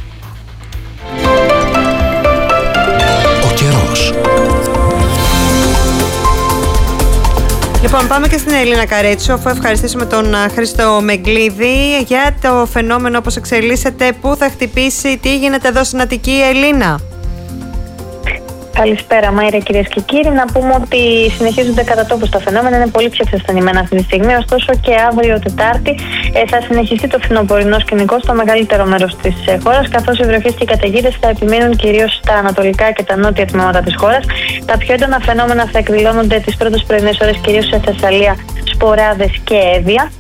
Ο καιρός. Λοιπόν, πάμε και στην Ελίνα Καρέτσου, αφού ευχαριστήσουμε τον Χρήστο Μεγκλίδη για το φαινόμενο όπως εξελίσσεται, πού θα χτυπήσει, τι γίνεται εδώ στην Αττική, Ελίνα. Καλησπέρα, Μάιρα, κυρίες και κύριοι. Να πούμε ότι συνεχίζονται κατά τόπους τα φαινόμενα, είναι πολύ πιο εξασθενημένα αυτή τη στιγμή. Ωστόσο, και αύριο Τετάρτη θα συνεχιστεί το φθινοπορεινό σκηνικό στο μεγαλύτερο μέρος της χώρας, καθώς οι βροχές και οι καταιγίδες θα επιμείνουν κυρίως στα ανατολικά και τα νότια τμήματα της χώρας. Τα πιο έντονα φαινόμενα θα εκδηλώνονται τις πρώτες πρωινές ώρες κυρίως σε Θεσσαλία, Σποράδες και Εύβοια.